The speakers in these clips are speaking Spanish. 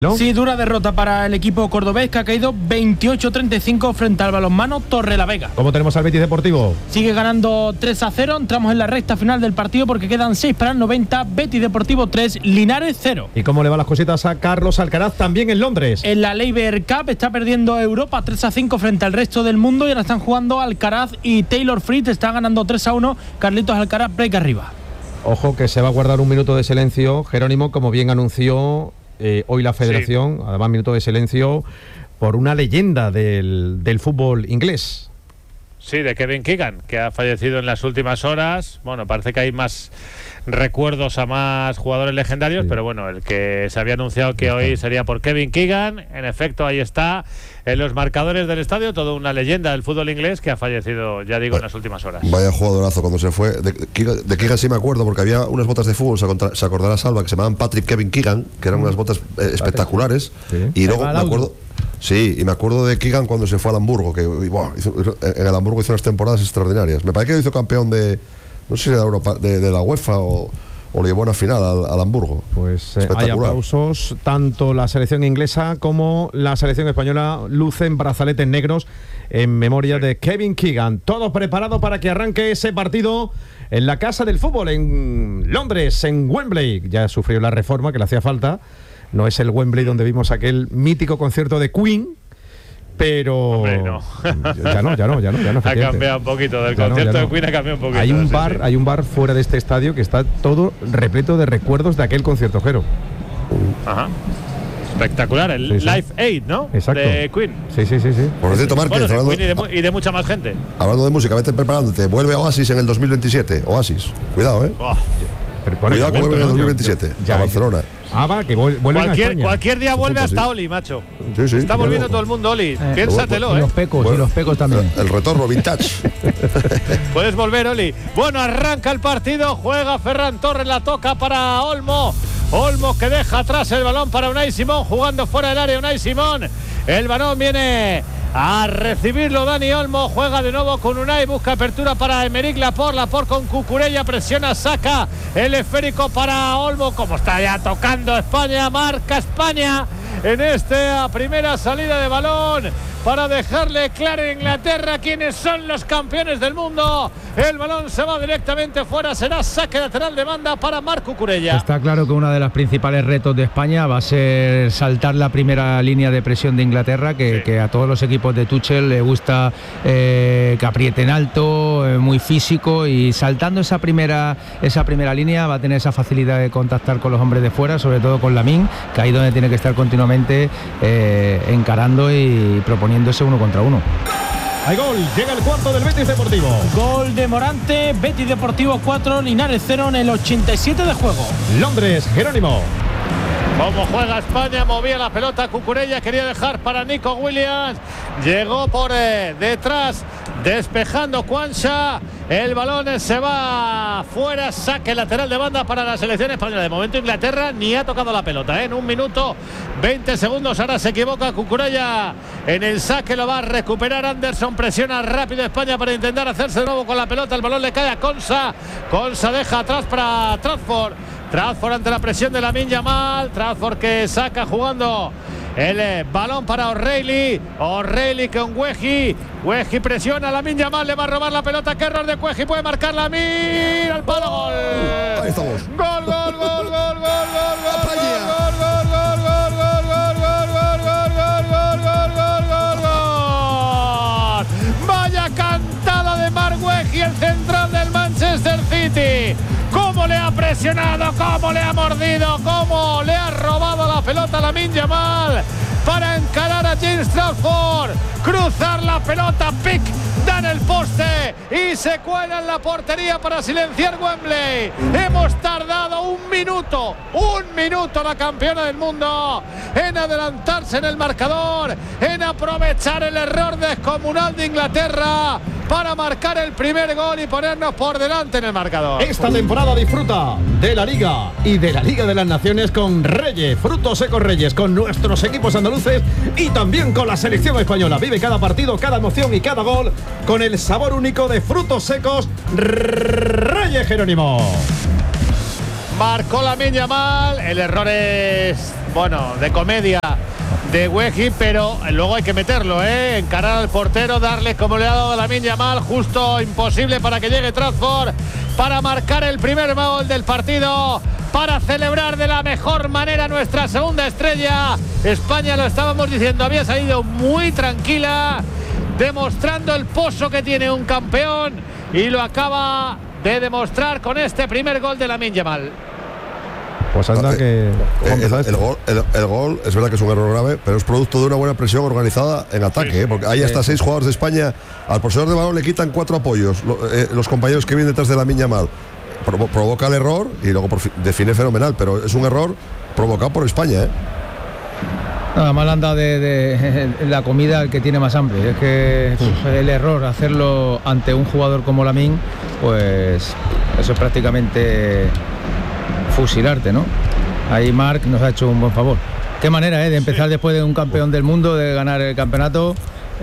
¿No? Sí, dura derrota para el equipo cordobés, que ha caído 28-35 frente al balonmano Torrelavega. ¿Cómo tenemos al Betis Deportivo? Sigue ganando 3-0, entramos en la recta final del partido porque quedan 6 para el 90, Betis Deportivo 3, Linares 0. ¿Y cómo le van las cositas a Carlos Alcaraz también en Londres? En la Laver Cup está perdiendo Europa 3-5 frente al resto del mundo y ahora están jugando Alcaraz y Taylor Fritz, está ganando 3-1, Carlitos Alcaraz break arriba. Ojo que se va a guardar un minuto de silencio, Jerónimo, como bien anunció hoy la Federación, sí. Además minuto de silencio por una leyenda del fútbol inglés. Sí, de Kevin Keegan, que ha fallecido en las últimas horas. Bueno, parece que hay más recuerdos a más jugadores legendarios, sí. Pero bueno, el que se había anunciado que hoy sería por Kevin Keegan, en efecto ahí está, en los marcadores del estadio, toda una leyenda del fútbol inglés que ha fallecido, ya digo, en las últimas horas. Vaya jugadorazo cuando se fue. De Keegan sí me acuerdo, porque había unas botas de fútbol, se acordará Salva, que se llamaban Patrick Kevin Keegan, que eran unas botas espectaculares, sí. Y luego me acuerdo... Sí, y me acuerdo de Keegan cuando se fue al Hamburgo, que bueno, en el Hamburgo hizo unas temporadas extraordinarias. Me parece que hizo campeón de, no sé si de Europa, de la UEFA o le llevó una final al Hamburgo. Pues hay aplausos, tanto la selección inglesa como la selección española lucen brazaletes negros en memoria de Kevin Keegan. Todo preparado para que arranque ese partido en la Casa del Fútbol, en Londres, en Wembley. Ya sufrió la reforma que le hacía falta. No es el Wembley donde vimos aquel mítico concierto de Queen, pero... Hombre, no. Ya no. Ha cambiado un poquito, del concierto de Queen ha cambiado un poquito. Hay un bar fuera de este estadio que está todo repleto de recuerdos de aquel concierto, Jero. Ajá. Espectacular, el Live Aid, ¿no? Exacto. De Queen. Sí. Por cierto, Márquez, bueno, de Queen y de mucha más gente. Hablando de música, vete preparándote. Vuelve Oasis en el 2027. Oasis. Cuidado, ¿eh? Oh. Cuidado que vuelve en el 2027 a Barcelona. Que vuelven a España. Cualquier día vuelve hasta Oli, macho. Sí, está volviendo todo el mundo, Oli. Piénsatelo, y los pecos también. El retorno vintage. Puedes volver, Oli. Bueno, arranca el partido, juega Ferran Torres, la toca para Olmo. Olmo que deja atrás el balón para Unai Simón, jugando fuera del área Unai Simón. El balón viene a recibirlo Dani Olmo, juega de nuevo con Unai, busca apertura para Aymeric Laporte con Cucurella, presiona, saca el esférico para Olmo, como está ya tocando España, marca España en esta primera salida de balón para dejarle claro a Inglaterra quiénes son los campeones del mundo. El balón se va directamente fuera, será saque lateral de banda para Marc Cucurella. Está claro que uno de los principales retos de España va a ser saltar la primera línea de presión de Inglaterra, que a todos los equipos de Tuchel le gusta que aprieten alto, muy físico, y saltando esa primera línea va a tener esa facilidad de contactar con los hombres de fuera, sobre todo con Lamine, que ahí donde tiene que estar continuamente encarando y proponiéndose uno contra uno. Hay gol, llega el cuarto del Betis Deportivo. Gol de Morante, Betis Deportivo 4, Linares 0 en el 87 de juego. Londres, Jerónimo. Como juega España, movía la pelota Cucurella, quería dejar para Nico Williams, llegó por detrás, despejando Quansha, el balón se va fuera, saque lateral de banda para la selección española. De momento Inglaterra ni ha tocado la pelota, en 1 minuto 20 segundos, ahora se equivoca Cucurella en el saque, lo va a recuperar Anderson, presiona rápido España para intentar hacerse de nuevo con la pelota, el balón le cae a Konsa deja atrás para Trafford ante la presión de Lamine Yamal, Trafford que saca jugando el balón para O'Reilly con Wehi presiona a Lamine Yamal, le va a robar la pelota, qué error de Wehi, puede marcar Lamine, al palo, gol. Ahí estamos. Gol. Vaya cantada de Marc Wehi, el central del Manchester City. Cómo le ha presionado, cómo le ha mordido, cómo le ha robado la pelota a Lamine Yamal para encarar a James Trafford, cruzar la pelota, pick, dan el poste y se cuela en la portería para silenciar Wembley. Hemos tardado 1 minuto la campeona del mundo en adelantarse en el marcador, en aprovechar el error descomunal de Inglaterra para marcar el primer gol y ponernos por delante en el marcador. Esta temporada disfruta de la Liga y de la Liga de las Naciones con Reyes, frutos secos Reyes, con nuestros equipos andaluces y también con la selección española. Vive cada partido, cada emoción y cada gol con el sabor único de frutos secos Reyes, Jerónimo. Marcó Lamine Yamal, el error es de comedia de Weghorst, pero luego hay que meterlo, encarar al portero, darle como le ha dado Lamine Yamal, justo imposible para que llegue Trafford para marcar el primer gol del partido, para celebrar de la mejor manera nuestra segunda estrella. España, lo estábamos diciendo, había salido muy tranquila, demostrando el pozo que tiene un campeón, y lo acaba de demostrar con este primer gol de Lamine Yamal. Pues anda que el gol es verdad que es un error grave, pero es producto de una buena presión organizada en ataque, porque hay hasta 6 jugadores de España. Al poseedor de balón le quitan 4 apoyos, los compañeros que vienen detrás de Lamine Yamal. Provoca el error y luego define fenomenal, pero es un error provocado por España. Nada más anda de la comida el que tiene más hambre. Es que el error, hacerlo ante un jugador como Lamine, pues eso es prácticamente fusilarte, ¿no? Ahí Marc nos ha hecho un buen favor. Qué manera, de empezar después de un campeón del mundo, de ganar el campeonato,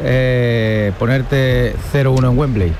ponerte 0-1 en Wembley.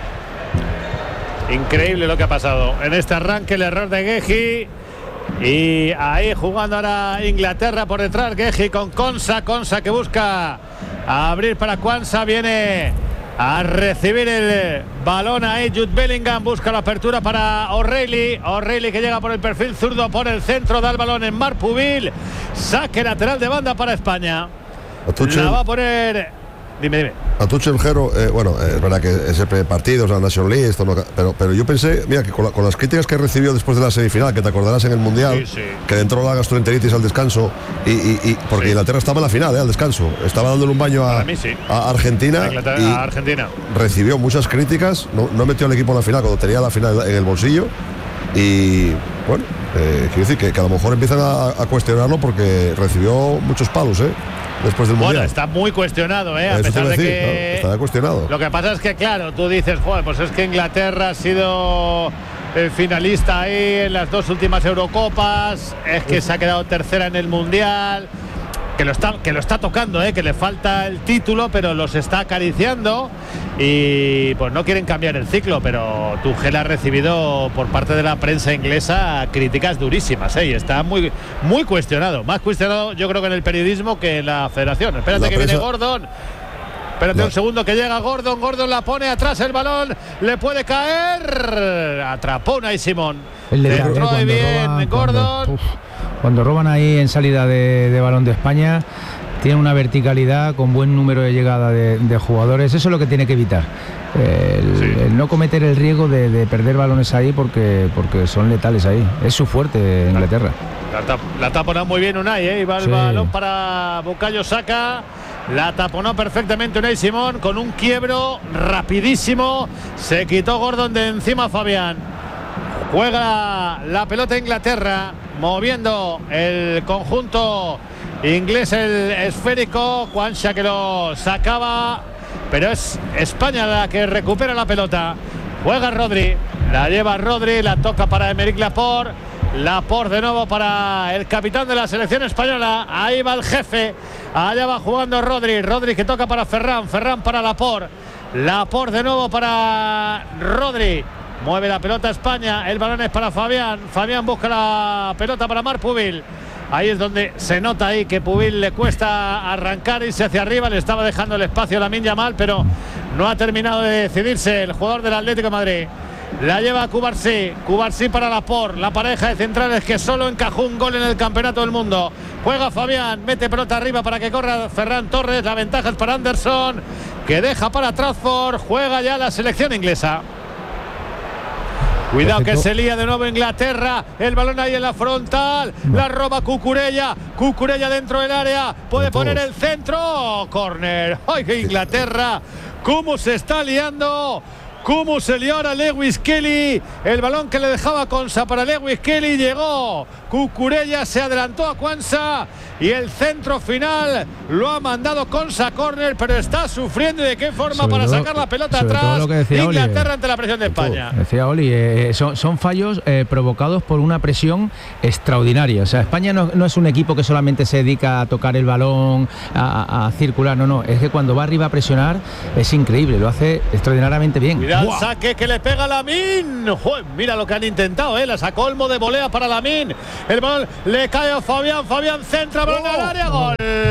Increíble lo que ha pasado en este arranque, el error de Guehi. Y ahí jugando ahora Inglaterra por detrás, Guehi con Konsa que busca abrir para Quansah, viene a recibir el balón ahí Jude Bellingham, busca la apertura para O'Reilly que llega por el perfil zurdo, por el centro, da el balón en Marc-Pouville, saque lateral de banda para España. La va a poner. Dime. A Tuchel, Jero, es verdad que es el primer partido, es la National League, esto no, pero yo pensé, mira, que con las críticas que recibió después de la semifinal, que te acordarás en el Mundial, que le entró la gastroenteritis al descanso, y porque Inglaterra estaba en la final, al descanso, estaba dándole un baño a Argentina, a Argentina. Recibió muchas críticas, no metió al equipo en la final cuando tenía la final en el bolsillo, y bueno, quiero decir que a lo mejor empiezan a cuestionarlo porque recibió muchos palos, después del Mundial. Bueno, está muy cuestionado, a pesar de que está cuestionado. Lo que pasa es que, claro, tú dices, joder, pues es que Inglaterra ha sido finalista ahí en las 2 últimas Eurocopas, es que se ha quedado tercera en el Mundial, que lo está tocando, que le falta el título, pero los está acariciando, y pues no quieren cambiar el ciclo, pero Tuchel ha recibido por parte de la prensa inglesa críticas durísimas, y está muy, muy cuestionado, más cuestionado yo creo que en el periodismo que en la federación. Espérate que viene Gordon. Espérate un segundo que llega Gordon la pone atrás, el balón le puede caer, atrapó Unai Simón, entró ahí bien Gordon. Cuando roban ahí en salida de balón de España, tiene una verticalidad con buen número de llegada de jugadores. Eso es lo que tiene que evitar, el no cometer el riesgo de perder balones ahí, porque son letales ahí. Es su fuerte Inglaterra. La taponó muy bien Unai, y va el balón para Bukayo Saka. La taponó perfectamente Unai Simón con un quiebro rapidísimo. Se quitó Gordon de encima Fabián. Juega la pelota Inglaterra, moviendo el conjunto inglés el esférico. Quansah que lo sacaba, pero es España la que recupera la pelota. Juega Rodri, la lleva Rodri, la toca para Aymeric Laporte. Laporte de nuevo para el capitán de la selección española. Ahí va el jefe, allá va jugando Rodri que toca para Ferran para Laporte de nuevo para Rodri. Mueve la pelota España, el balón es para Fabián busca la pelota para Marc-Pouville. Ahí es donde se nota ahí que Pouville le cuesta arrancar, irse hacia arriba, le estaba dejando el espacio a Lamine Yamal, pero no ha terminado de decidirse el jugador del Atlético de Madrid. La lleva Cubarsí para Laporte, la pareja de centrales que solo encajó un gol en el Campeonato del Mundo. Juega Fabián, mete pelota arriba para que corra Ferran Torres, la ventaja es para Anderson, que deja para Trafford. Juega ya la selección inglesa. Cuidado que se lía de nuevo Inglaterra, el balón ahí en la frontal, la roba Cucurella dentro del área, puede poner el centro, córner. ¡Ay, que Inglaterra! ¿Cómo se está liando? ¿Cómo se lió ahora Lewis Kelly? El balón que le dejaba Konsa para Lewis Kelly, llegó Cucurella, se adelantó a Quansah y el centro final lo ha mandado Konsa córner, pero está sufriendo. ¿De qué forma? Sobre para todo, sacar la pelota sobre atrás? todo lo que decía Inglaterra Oli, ante la presión de España. Decía Oli, son fallos provocados por una presión extraordinaria. O sea, España no es un equipo que solamente se dedica a tocar el balón, a circular. No, es que cuando va arriba a presionar es increíble, lo hace extraordinariamente bien. Cuidado, saque que le pega Lamine. Joder, mira lo que han intentado, la sacó Olmo de volea para Lamine. El balón le cae a Fabián centra, balón al área, gol.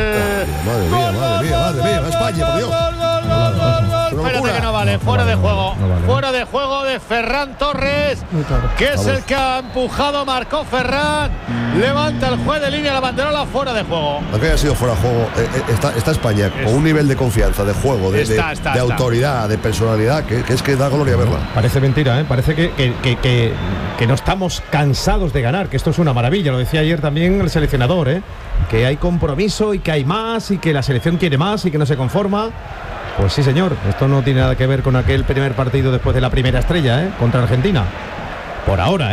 Madre mía, España, por Dios. Espérate que no vale, fuera de juego. Fuera de juego de Ferran Torres, que es el que ha empujado, marcó Ferran. Levanta el juez de línea la banderola, fuera de juego. Aunque haya sido fuera de juego, está España con un nivel de confianza, de juego, de autoridad, de personalidad, que es que da gloria verla. Parece mentira, parece que no estamos cansados de ganar, que esto es una maravilla. Lo decía ayer también el seleccionador, que hay compromiso y que hay más y que la selección quiere más y que no se conforma. Pues sí, señor, esto no tiene nada que ver con aquel primer partido después de la primera estrella, contra Argentina. Por ahora,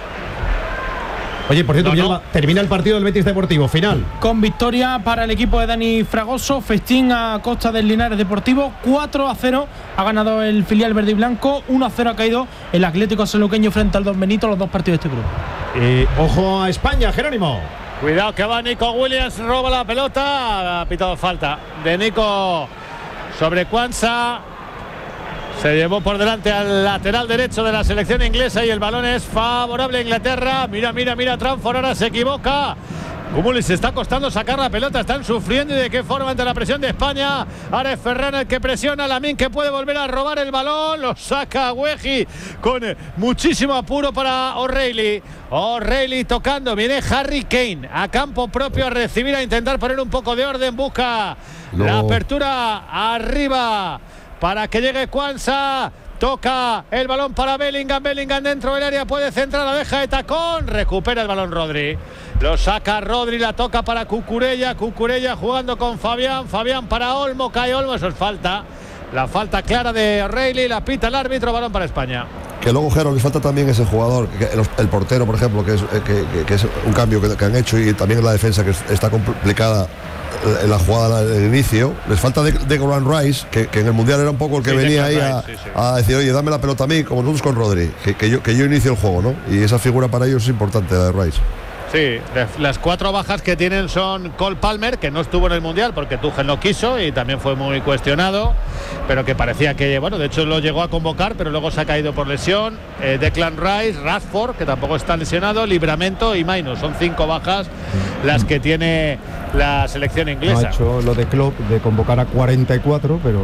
Oye, por cierto, termina el partido del Betis Deportivo, final. Con victoria para el equipo de Dani Fragoso, festín a costa del Linares Deportivo, 4-0 ha ganado el filial verde y blanco, 1-0 ha caído el Atlético Sanluqueño frente al Don Benito, los dos partidos de este grupo. Ojo a España, Jerónimo. Cuidado que va Nico Williams, roba la pelota, ha pitado falta de Nico sobre Quansah. Se llevó por delante al lateral derecho de la selección inglesa y el balón es favorable a Inglaterra. Mira, Tranford ahora se equivoca. Cómo les está costando sacar la pelota, están sufriendo y de qué forma ante la presión de España. Ahora es Ferran el que presiona a Lamine, que puede volver a robar el balón, lo saca Wehi con muchísimo apuro para O'Reilly tocando, viene Harry Kane a campo propio a recibir, a intentar poner un poco de orden, busca la apertura arriba para que llegue Quansah. Toca el balón para Bellingham dentro del área, puede centrar, la deja de tacón, recupera el balón Rodri, lo saca Rodri, la toca para Cucurella jugando con Fabián para Olmo, cae Olmo, eso es falta, la falta clara de O'Reilly, la pita el árbitro, balón para España. Que luego, Jero, le falta también ese jugador, el portero, por ejemplo, que es un cambio que han hecho, y también la defensa que está complicada en la jugada del inicio. Les falta de Grant Rice, que en el Mundial era un poco el que venía ahí a decir, oye, dame la pelota a mí, como nosotros con Rodri, que yo inicio el juego, ¿no? Y esa figura para ellos es importante, la de Rice. Sí, las 4 bajas que tienen son Cole Palmer, que no estuvo en el Mundial porque Tuchel no quiso y también fue muy cuestionado, pero que parecía que, bueno, de hecho lo llegó a convocar, pero luego se ha caído por lesión. Declan Rice, Rashford, que tampoco está lesionado, Livramento y Maino. Son 5 bajas las que tiene la selección inglesa. No ha hecho lo de Klopp de convocar a 44, pero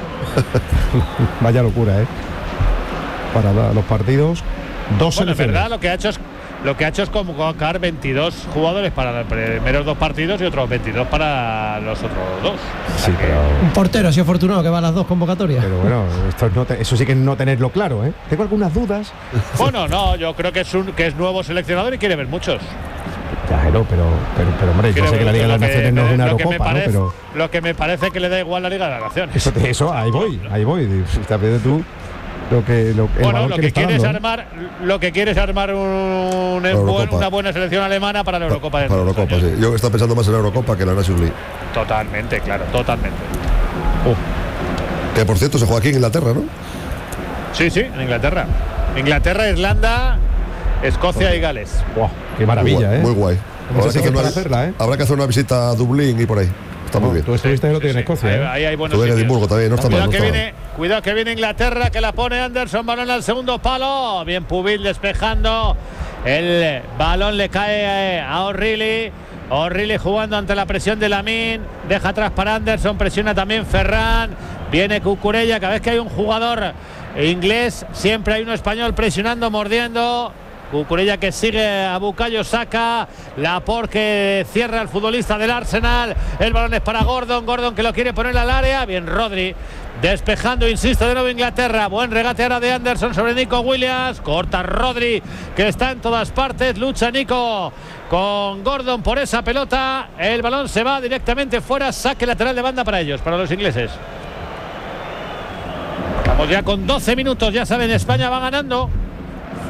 vaya locura, para los partidos. Dos selecciones. En verdad lo que ha hecho es convocar 22 jugadores para los primeros 2 partidos y otros 22 para los otros 2. Sí, pero un portero ha sido afortunado que va a las 2 convocatorias. Pero bueno, eso sí que es no tenerlo claro, Tengo algunas dudas. Bueno, no, yo creo que es nuevo seleccionador y quiere ver muchos. Pero hombre, yo sé que la Liga de las Naciones no es una Eurocopa, ¿no? Pero lo que me parece que le da igual la Liga de las Naciones. Eso ahí voy. Tú lo que quieres armar una buena selección alemana para la Eurocopa. Para la Eurocopa, sí. Yo estaba pensando más en la Eurocopa que en la Nations League. Totalmente, claro, totalmente. Que por cierto se juega aquí en Inglaterra, ¿no? Sí, en Inglaterra, Irlanda, Escocia y Gales. Wow, qué maravilla, muy guay. Habrá que hacer una visita a Dublín y por ahí. Está muy bien. Tú estuviste en Escocia. Ahí hay buenos sitios. Edimburgo también, no está mal. Cuidado que viene Inglaterra, que la pone Anderson, balón al segundo palo. Bien Pubil despejando. El balón le cae a O'Reilly jugando ante la presión de Lamine. Deja atrás para Anderson, presiona también Ferran. Viene Cucurella, cada vez que hay un jugador inglés, siempre hay uno español presionando, mordiendo. Cucurella que sigue a Bukayo Saka, Laporte que cierra al futbolista del Arsenal, el balón es para Gordon que lo quiere poner al área, bien Rodri despejando, insisto, de nuevo Inglaterra, buen regate ahora de Anderson sobre Nico Williams, corta Rodri que está en todas partes, lucha Nico con Gordon por esa pelota, el balón se va directamente fuera, saque lateral de banda para ellos, para los ingleses. Estamos ya con 12 minutos, ya saben, España va ganando.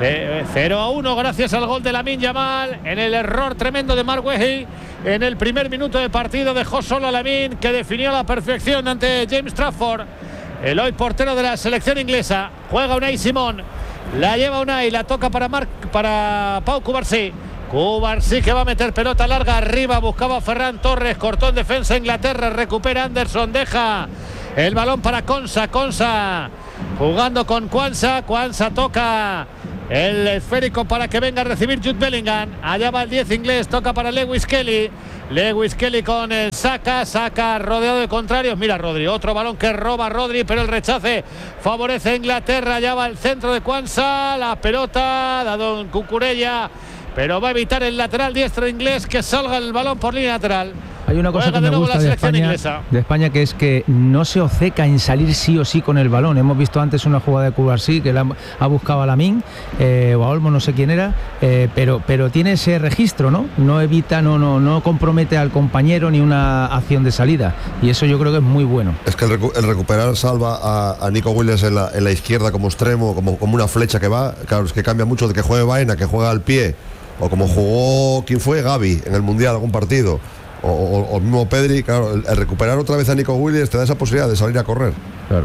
0-1 gracias al gol de Lamine Yamal. En el error tremendo de Mark Wehi en el primer minuto de partido dejó solo a Lamine, que definió a la perfección ante James Trafford, el hoy portero de la selección inglesa. Juega Unai Simón, la lleva Unai, la toca para Pau Cubarsí. Cubarsí que va a meter pelota larga arriba, buscaba Ferran Torres, cortó en defensa Inglaterra, recupera Anderson, deja el balón para Konsa jugando con Quansah toca el esférico para que venga a recibir Jude Bellingham. Allá va el 10 inglés, toca para Lewis Kelly con el Saka rodeado de contrarios. Mira Rodri, otro balón que roba Rodri, pero el rechace favorece a Inglaterra. Allá va el centro de Quansah, la pelota dado en Cucurella, pero va a evitar el lateral diestro inglés que salga el balón por línea lateral. Hay una cosa que me gusta de España, que es que no se obceca en salir sí o sí con el balón. Hemos visto antes una jugada de Cubarsí que ha buscado a Lamine o a Olmo, no sé quién era, pero tiene ese registro, ¿no? No evita, no compromete al compañero ni una acción de salida, y eso yo creo que es muy bueno. Es que el recuperar salva a Nico Williams en la izquierda como extremo, como una flecha que va. Claro, es que cambia mucho de que juegue Baena, que juega al pie, o como jugó, ¿quién fue? Gavi en el Mundial, algún partido. O el mismo Pedri. Claro, el recuperar otra vez a Nico Williams te da esa posibilidad de salir a correr. Claro.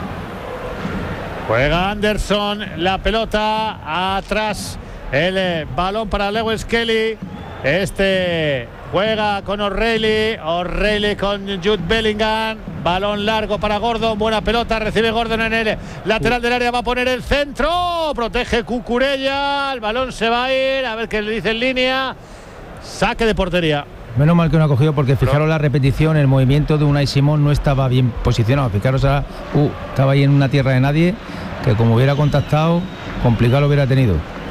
Juega Anderson, la pelota atrás, el balón para Lewis Kelly. Juega con O'Reilly con Jude Bellingham, balón largo para Gordon, buena pelota, recibe Gordon en el lateral del área, va a poner el centro, protege Cucurella, el balón se va a ir, a ver qué le dice en línea, saque de portería. Menos mal que no ha cogido, porque fijaros la repetición, el movimiento de Unai Simón no estaba bien posicionado. Fijaros, estaba ahí en una tierra de nadie, que como hubiera contactado, complicado lo hubiera tenido.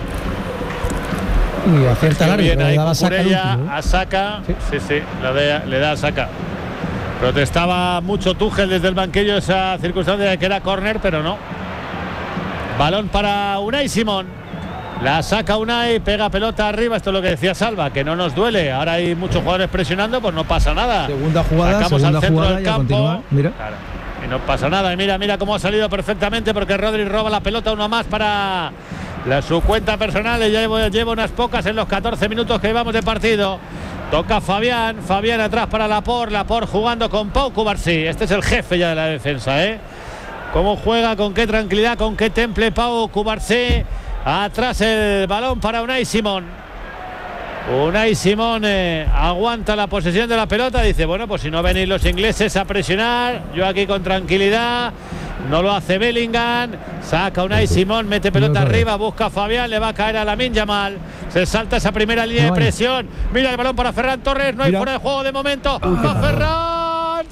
Y acierta la bien ahí Cucurella a Saka. Sí, le da a Saka. Protestaba mucho Tuchel desde el banquillo esa circunstancia de que era córner, pero no. Balón para Unai Simón. La saca Unai, pega pelota arriba. Esto es lo que decía Salva, que no nos duele. Ahora hay muchos jugadores presionando, pues no pasa nada. Segunda jugada, sacamos al centro del campo. Mira. Claro. Y no pasa nada. Y mira cómo ha salido perfectamente, porque Rodri roba la pelota, uno más para su cuenta personal. Y lleva unas pocas en los 14 minutos que llevamos de partido. Toca Fabián atrás para Laporte jugando con Pau Cubarsí. Este es el jefe ya de la defensa, Cómo juega, con qué tranquilidad, con qué temple Pau Cubarsí. Atrás el balón para Unai Simón. Unai Simón aguanta la posesión de la pelota. Dice, bueno, pues si no venís los ingleses a presionar, yo aquí con tranquilidad. No lo hace Bellingham. Saca Unai Simón, mete pelota arriba, busca a Fabián, le va a caer a Lamine Yamal. Se salta esa primera línea de presión. Mira el balón para Ferran Torres. No hay fuera de juego de momento. Va Ferran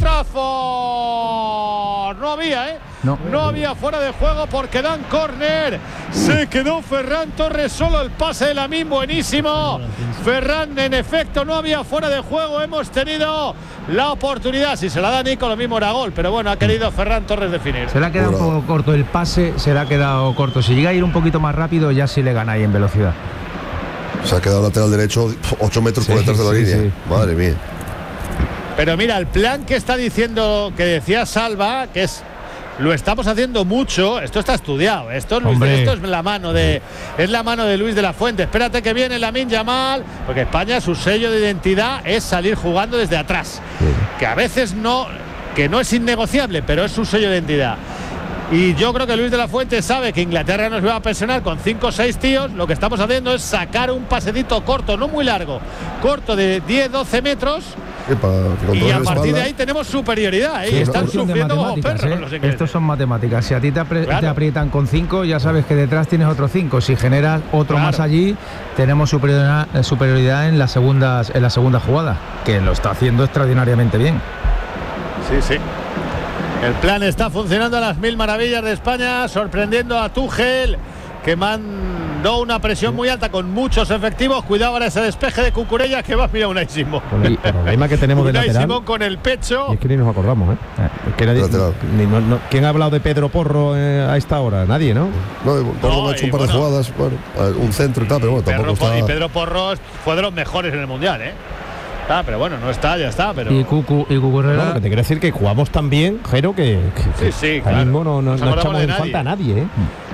Trafford. No había, No había fuera de juego porque dan córner. Se quedó Ferran Torres solo, el pase de Lamine buenísimo. Ferran, en efecto, no había fuera de juego. Hemos tenido la oportunidad. Si se la da Nico, lo mismo era gol. Pero bueno, ha querido Ferran Torres definir. Se le ha quedado un poco corto el pase, se le ha quedado corto. Si llega a ir un poquito más rápido, ya sí le gana ahí en velocidad. Se ha quedado lateral derecho 8 metros por detrás de la línea. Madre mía. Pero mira, el plan que está diciendo, que decía Salva, que es: lo estamos haciendo mucho. Esto está estudiado. Esto es la mano de Luis de la Fuente. Espérate que viene Lamine Yamal, porque España, su sello de identidad es salir jugando desde atrás, que a veces no es innegociable, pero es su sello de identidad. Y yo creo que Luis de la Fuente sabe que Inglaterra nos va a presionar con 5 o 6 tíos. Lo que estamos haciendo es sacar un pasedito corto, no muy largo, corto de 10-12 metros. Y a partir de ahí tenemos superioridad, están sufriendo como perros los ingleses. Estos son matemáticas. Si a ti te aprietan con 5, ya sabes que detrás tienes otros 5. Si generas otro más allí, tenemos superioridad en la segunda jugada, que lo está haciendo extraordinariamente bien. Sí. El plan está funcionando a las mil maravillas de España, sorprendiendo a Tuchel, que mandó una presión muy alta con muchos efectivos. Cuidado ahora ese despeje de Cucurella, que va a mirar Unai Simón. Con el problema que tenemos de lateral. Simón con el pecho. Y es que ni nos acordamos, ¿Quién ha hablado de Pedro Porro a esta hora? Nadie, ¿no? Porro ha hecho un par de jugadas, un centro y tal, pero bueno, tampoco está. Y Pedro Porro fue de los mejores en el Mundial, pero bueno, no está, ya está. Pero... Y Cucurella. Lo que te quiero decir que jugamos tan bien, Jero, que sí, ahora mismo no echamos en falta a nadie,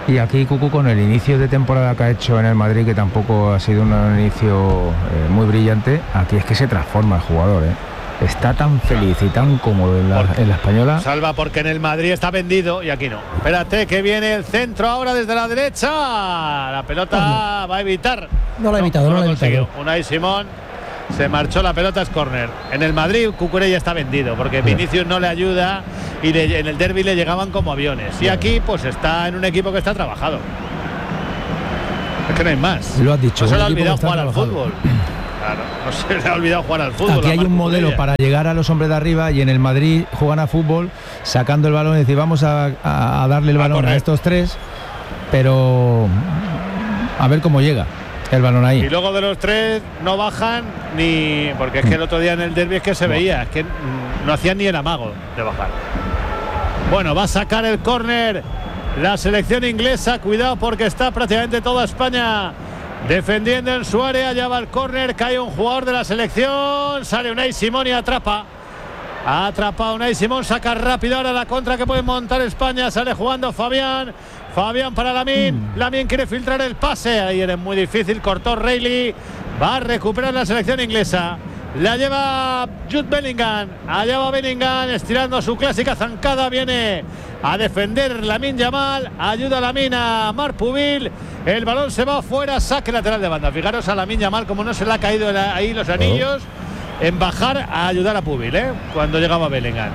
Y aquí Cucu, con el inicio de temporada que ha hecho en el Madrid, que tampoco ha sido un inicio muy brillante, aquí es que se transforma el jugador, ¿eh? Está tan feliz y tan cómodo en la española. Salva porque en el Madrid está vendido y aquí no. Espérate que viene el centro ahora desde la derecha. La pelota va a evitar. No la ha evitado, no la ha evitado. Unai Simón se marchó, la pelota es córner. En el Madrid Cucurella está vendido porque Vinicius no le ayuda y en el derbi le llegaban como aviones. Y aquí pues está en un equipo que está trabajado. Es que no hay más. Lo has dicho. No se le ha olvidado jugar al fútbol. Claro, no se le ha olvidado jugar al fútbol. Aquí hay un modelo para llegar a los hombres de arriba, y en el Madrid juegan a fútbol sacando el balón y decir vamos a darle el balón a estos tres, pero a ver cómo llega el balón ahí. Y luego de los tres no bajan ni, porque es que el otro día en el derbi es que se veía, es que no hacían ni el amago de bajar. Bueno, va a sacar el córner la selección inglesa. Cuidado porque está prácticamente toda España defendiendo en su área. Ya va el córner, cae un jugador de la selección, sale Unai Simón y atrapa a Unai Simón, saca rápido ahora la contra que puede montar España. Sale jugando Fabián para Lamine. Lamine quiere filtrar el pase, ahí era muy difícil, cortó Reilly. Va a recuperar la selección inglesa, la lleva Jude Bellingham. Allá va Bellingham estirando su clásica zancada, viene a defender Lamine Yamal, ayuda a Lamine a Marpuville. El balón se va afuera, saque lateral de banda. Fijaros a Lamine Yamal como no se le ha caído ahí los anillos en bajar a ayudar a Puville, cuando llegaba Bellingham.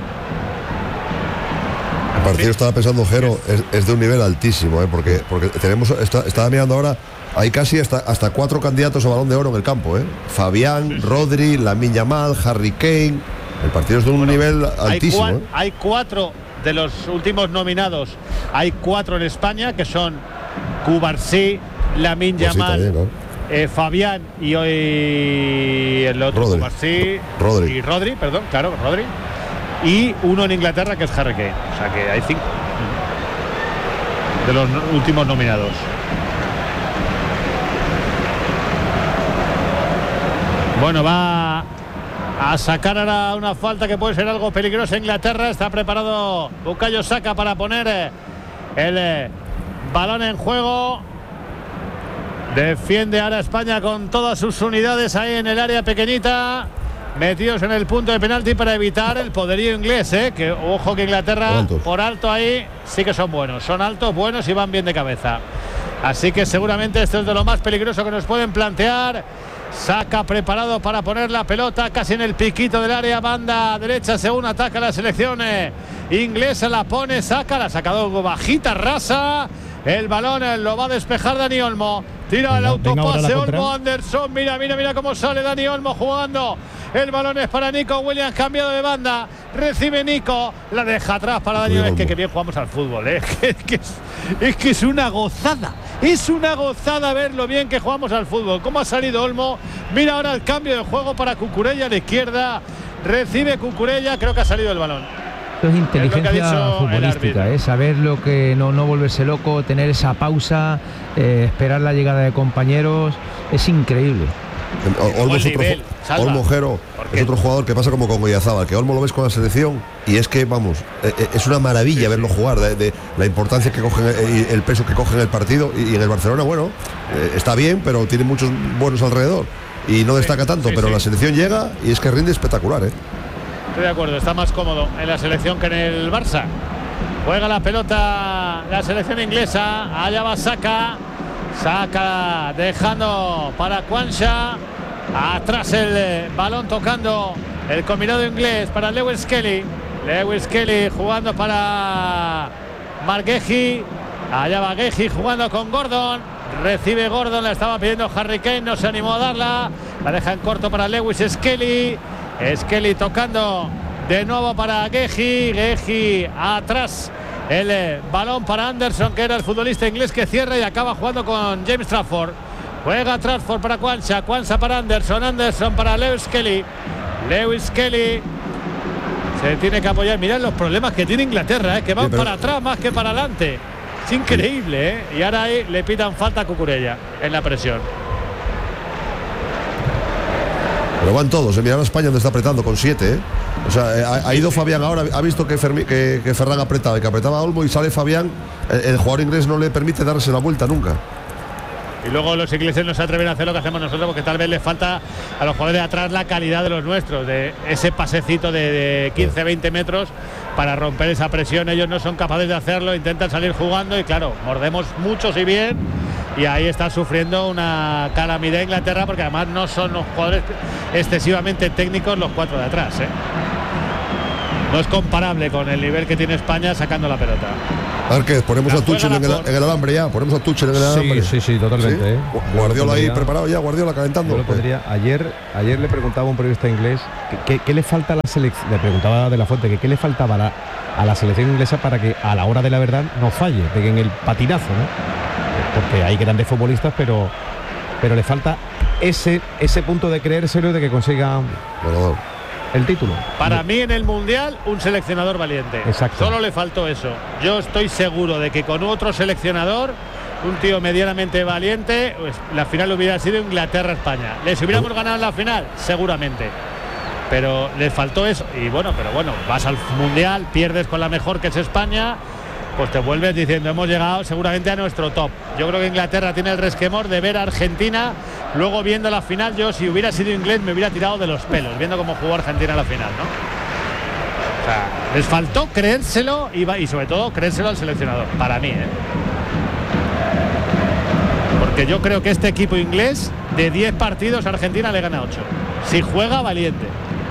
El partido, estaba pensando Jero, es de un nivel altísimo, porque tenemos, estaba mirando ahora, hay casi hasta 4 candidatos a Balón de Oro en el campo, Fabián, Rodri, Lamine Yamal, Harry Kane. El partido es de un nivel altísimo. Hay 4 de los últimos nominados, hay 4 en España, que son Cubarsí, Lamine Yamal, sí, también, ¿no? Fabián y hoy el otro Rodri. Rodri, claro, Rodri. Y uno en Inglaterra que es Harry Kane. O sea que hay 5 de los últimos nominados. Bueno, va a sacar ahora una falta que puede ser algo peligrosa. Inglaterra está preparado Bukayo Saka para poner el balón en juego. Defiende ahora España con todas sus unidades ahí en el área pequeñita, metidos en el punto de penalti para evitar el poderío inglés, que ojo que Inglaterra por alto ahí sí que son buenos, son altos, buenos y van bien de cabeza. Así que seguramente esto es de lo más peligroso que nos pueden plantear. Saka preparado para poner la pelota casi en el piquito del área, banda derecha según ataca la selección inglesa, la pone Saka, la ha sacado bajita, rasa. El balón lo va a despejar Dani Olmo. Tira el autopase Olmo, Anderson. Mira cómo sale Dani Olmo jugando. El balón es para Nico Williams, cambiado de banda. Recibe Nico, la deja atrás para Dani Olmo. Es que bien jugamos al fútbol, Es que es una gozada. Es una gozada ver lo bien que jugamos al fútbol. Cómo ha salido Olmo. Mira ahora el cambio de juego para Cucurella a la izquierda. Recibe Cucurella, creo que ha salido el balón. Es inteligencia futbolística, saber lo que no volverse loco, tener esa pausa, esperar la llegada de compañeros, es increíble. Olmo, Jero, es otro jugador que pasa como con Oyarzabal, que Olmo lo ves con la selección y es que, vamos, es una maravilla verlo jugar, de la importancia que cogen y el peso que coge en el partido. Y en el Barcelona, bueno, está bien, pero tiene muchos buenos alrededor y no destaca tanto, pero la selección llega y es que rinde espectacular, Estoy de acuerdo, está más cómodo en la selección que en el Barça. Juega la pelota la selección inglesa. Allá va Saka dejando para Quansah. Atrás el balón tocando el combinado inglés para Lewis Kelly. Lewis Kelly jugando para Marc Guehi. Allá va Guehi jugando con Gordon. Recibe Gordon, la estaba pidiendo Harry Kane, no se animó a darla. La deja en corto para Lewis Skelly. Skelly tocando de nuevo para Guehi atrás el balón para Anderson, que era el futbolista inglés que cierra y acaba jugando con James Trafford. Juega Trafford para Quansah para Anderson para Lewis Kelly. Se tiene que apoyar. Mirad los problemas que tiene Inglaterra, que van para atrás más que para adelante. Es increíble, Y ahora ahí le pitan falta a Cucurella en la presión. Pero van todos, mirad a España donde está apretando con 7, O sea, ha ido Fabián ahora, ha visto que Ferran apretaba y que apretaba a Olmo y sale Fabián. El jugador inglés no le permite darse la vuelta nunca. Y luego los ingleses no se atreven a hacer lo que hacemos nosotros porque tal vez les falta a los jugadores de atrás la calidad de los nuestros, de ese pasecito de 15-20 metros para romper esa presión. Ellos no son capaces de hacerlo, intentan salir jugando y claro, mordemos muchos y bien. Y ahí está sufriendo una calamidad Inglaterra porque además no son los jugadores excesivamente técnicos los 4 de atrás. No es comparable con el nivel que tiene España sacando la pelota. A ver, ¿qué? Ponemos a Tuchel en el alambre ya. Ponemos a Tuchel en el alambre. Sí, totalmente. ¿Sí? Guardiola ahí preparado ya, Guardiola calentando. Ayer le preguntaba a un periodista inglés qué le falta a la selección. Le preguntaba de la Fuente que qué le faltaba a la selección inglesa para que a la hora de la verdad no falle, peguen el patinazo, ¿no? Porque hay grandes futbolistas, pero le falta ese punto de creérselo, de que consiga el título. Para mí en el Mundial un seleccionador valiente. Exacto. Solo le faltó eso. Yo estoy seguro de que con otro seleccionador, un tío medianamente valiente, pues la final hubiera sido Inglaterra-España. ¿Les hubiéramos ganado en la final? Seguramente. Pero les faltó eso. Y bueno, vas al Mundial, pierdes con la mejor, que es España, pues te vuelves diciendo, hemos llegado seguramente a nuestro top. Yo creo que Inglaterra tiene el resquemor de ver a Argentina, luego viendo la final. Yo, si hubiera sido inglés, me hubiera tirado de los pelos viendo cómo jugó Argentina en la final, ¿no? O sea, les faltó creérselo y sobre todo creérselo al seleccionador, para mí, porque yo creo que este equipo inglés, de 10 partidos, Argentina le gana 8 si juega valiente.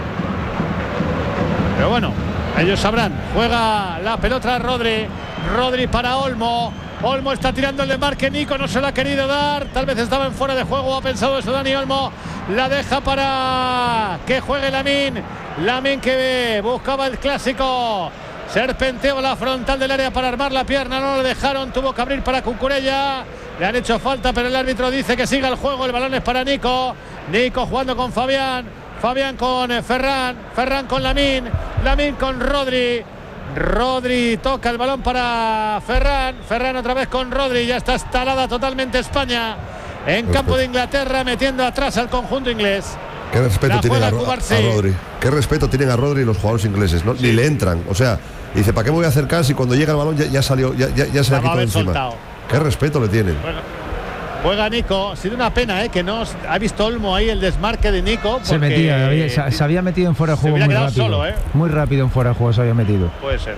Pero bueno, ellos sabrán. Juega la pelota Rodri para Olmo. Olmo está tirando el desmarque. Nico no se lo ha querido dar. Tal vez estaba en fuera de juego. Ha pensado eso Dani Olmo. La deja para que juegue Lamin que buscaba el clásico. Serpenteó la frontal del área para armar la pierna. No lo dejaron. Tuvo que abrir para Cucurella. Le han hecho falta, pero el árbitro dice que siga el juego. El balón es para Nico. Nico jugando con Fabián con Ferran con Lamin con Rodri toca el balón para Ferran otra vez con Rodri. Ya está instalada totalmente España en campo de Inglaterra, metiendo atrás al conjunto inglés. Qué respeto tienen a Rodri. Qué respeto tienen a Rodri los jugadores ingleses, ¿no? Sí. Ni le entran, o sea, dice, ¿para qué me voy a acercar si cuando llega el balón ya salió, ya se le ha quitado encima? Soltado. Qué respeto le tienen. Bueno, juega Nico. Ha sido una pena, que no ha visto Olmo ahí el desmarque de Nico. Se había metido en fuera de juego muy rápido. Solo, Muy rápido en fuera de juego se había metido. Puede ser.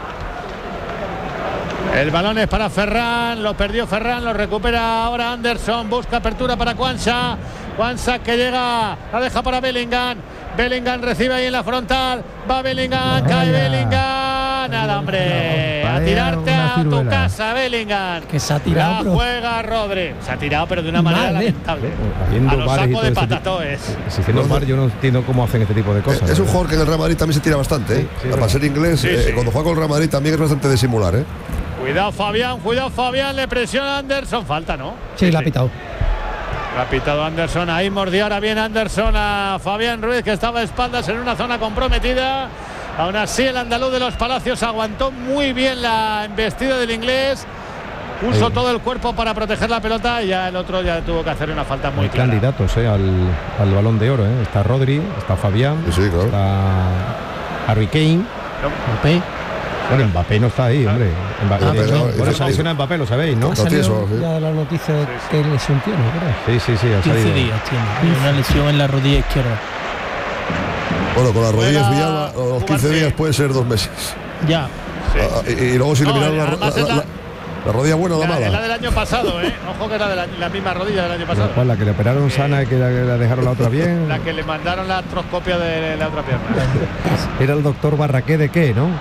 El balón es para Ferran, lo perdió Ferran, lo recupera ahora Anderson, busca apertura para Quansah que llega, la deja para Bellingham recibe ahí en la frontal, va Bellingham, cae Bellingham, nada hombre, a tirarte a tu casa Bellingham, que se ha tirado, la juega Rodri, se ha tirado pero de una manera lamentable, a los sacos de patatoes. Siendo el bar, yo no entiendo cómo hacen este tipo de cosas. Es un jugador que en el Real Madrid también se tira bastante, para ser inglés, cuando juega con el Real Madrid también es bastante de simular, Cuidado Fabián, le presiona Anderson, falta, ¿no? Sí, la ha pitado. La ha pitado Anderson, ahí mordió ahora bien Anderson a Fabián Ruiz, que estaba de espaldas en una zona comprometida. Aún así el andaluz de los Palacios aguantó muy bien la embestida del inglés, puso todo el cuerpo para proteger la pelota y ya el otro ya tuvo que hacer una falta muy clara. Candidatos al Balón de Oro, Está Rodri, está Fabián, claro. Está Harry Kane, Mbappé. Bueno, Mbappé no está ahí, hombre. Bueno, se lesiona Mbappé, lo sabéis, ¿no? Ha salido ya la noticia de que lesión tiene, creo. Sí, ha 15 días tiene. Una lesión en la rodilla izquierda. Bueno, con las rodillas Villalba, los 15 días puede ser 2 meses. Ya. Y luego si le miraron la rodilla buena o la mala. La del año pasado, Ojo que era de la misma rodilla del año pasado. La que le operaron sana y que la dejaron la otra bien. La que le mandaron la artroscopia de la otra pierna. Era el doctor Barraqué de qué, ¿no?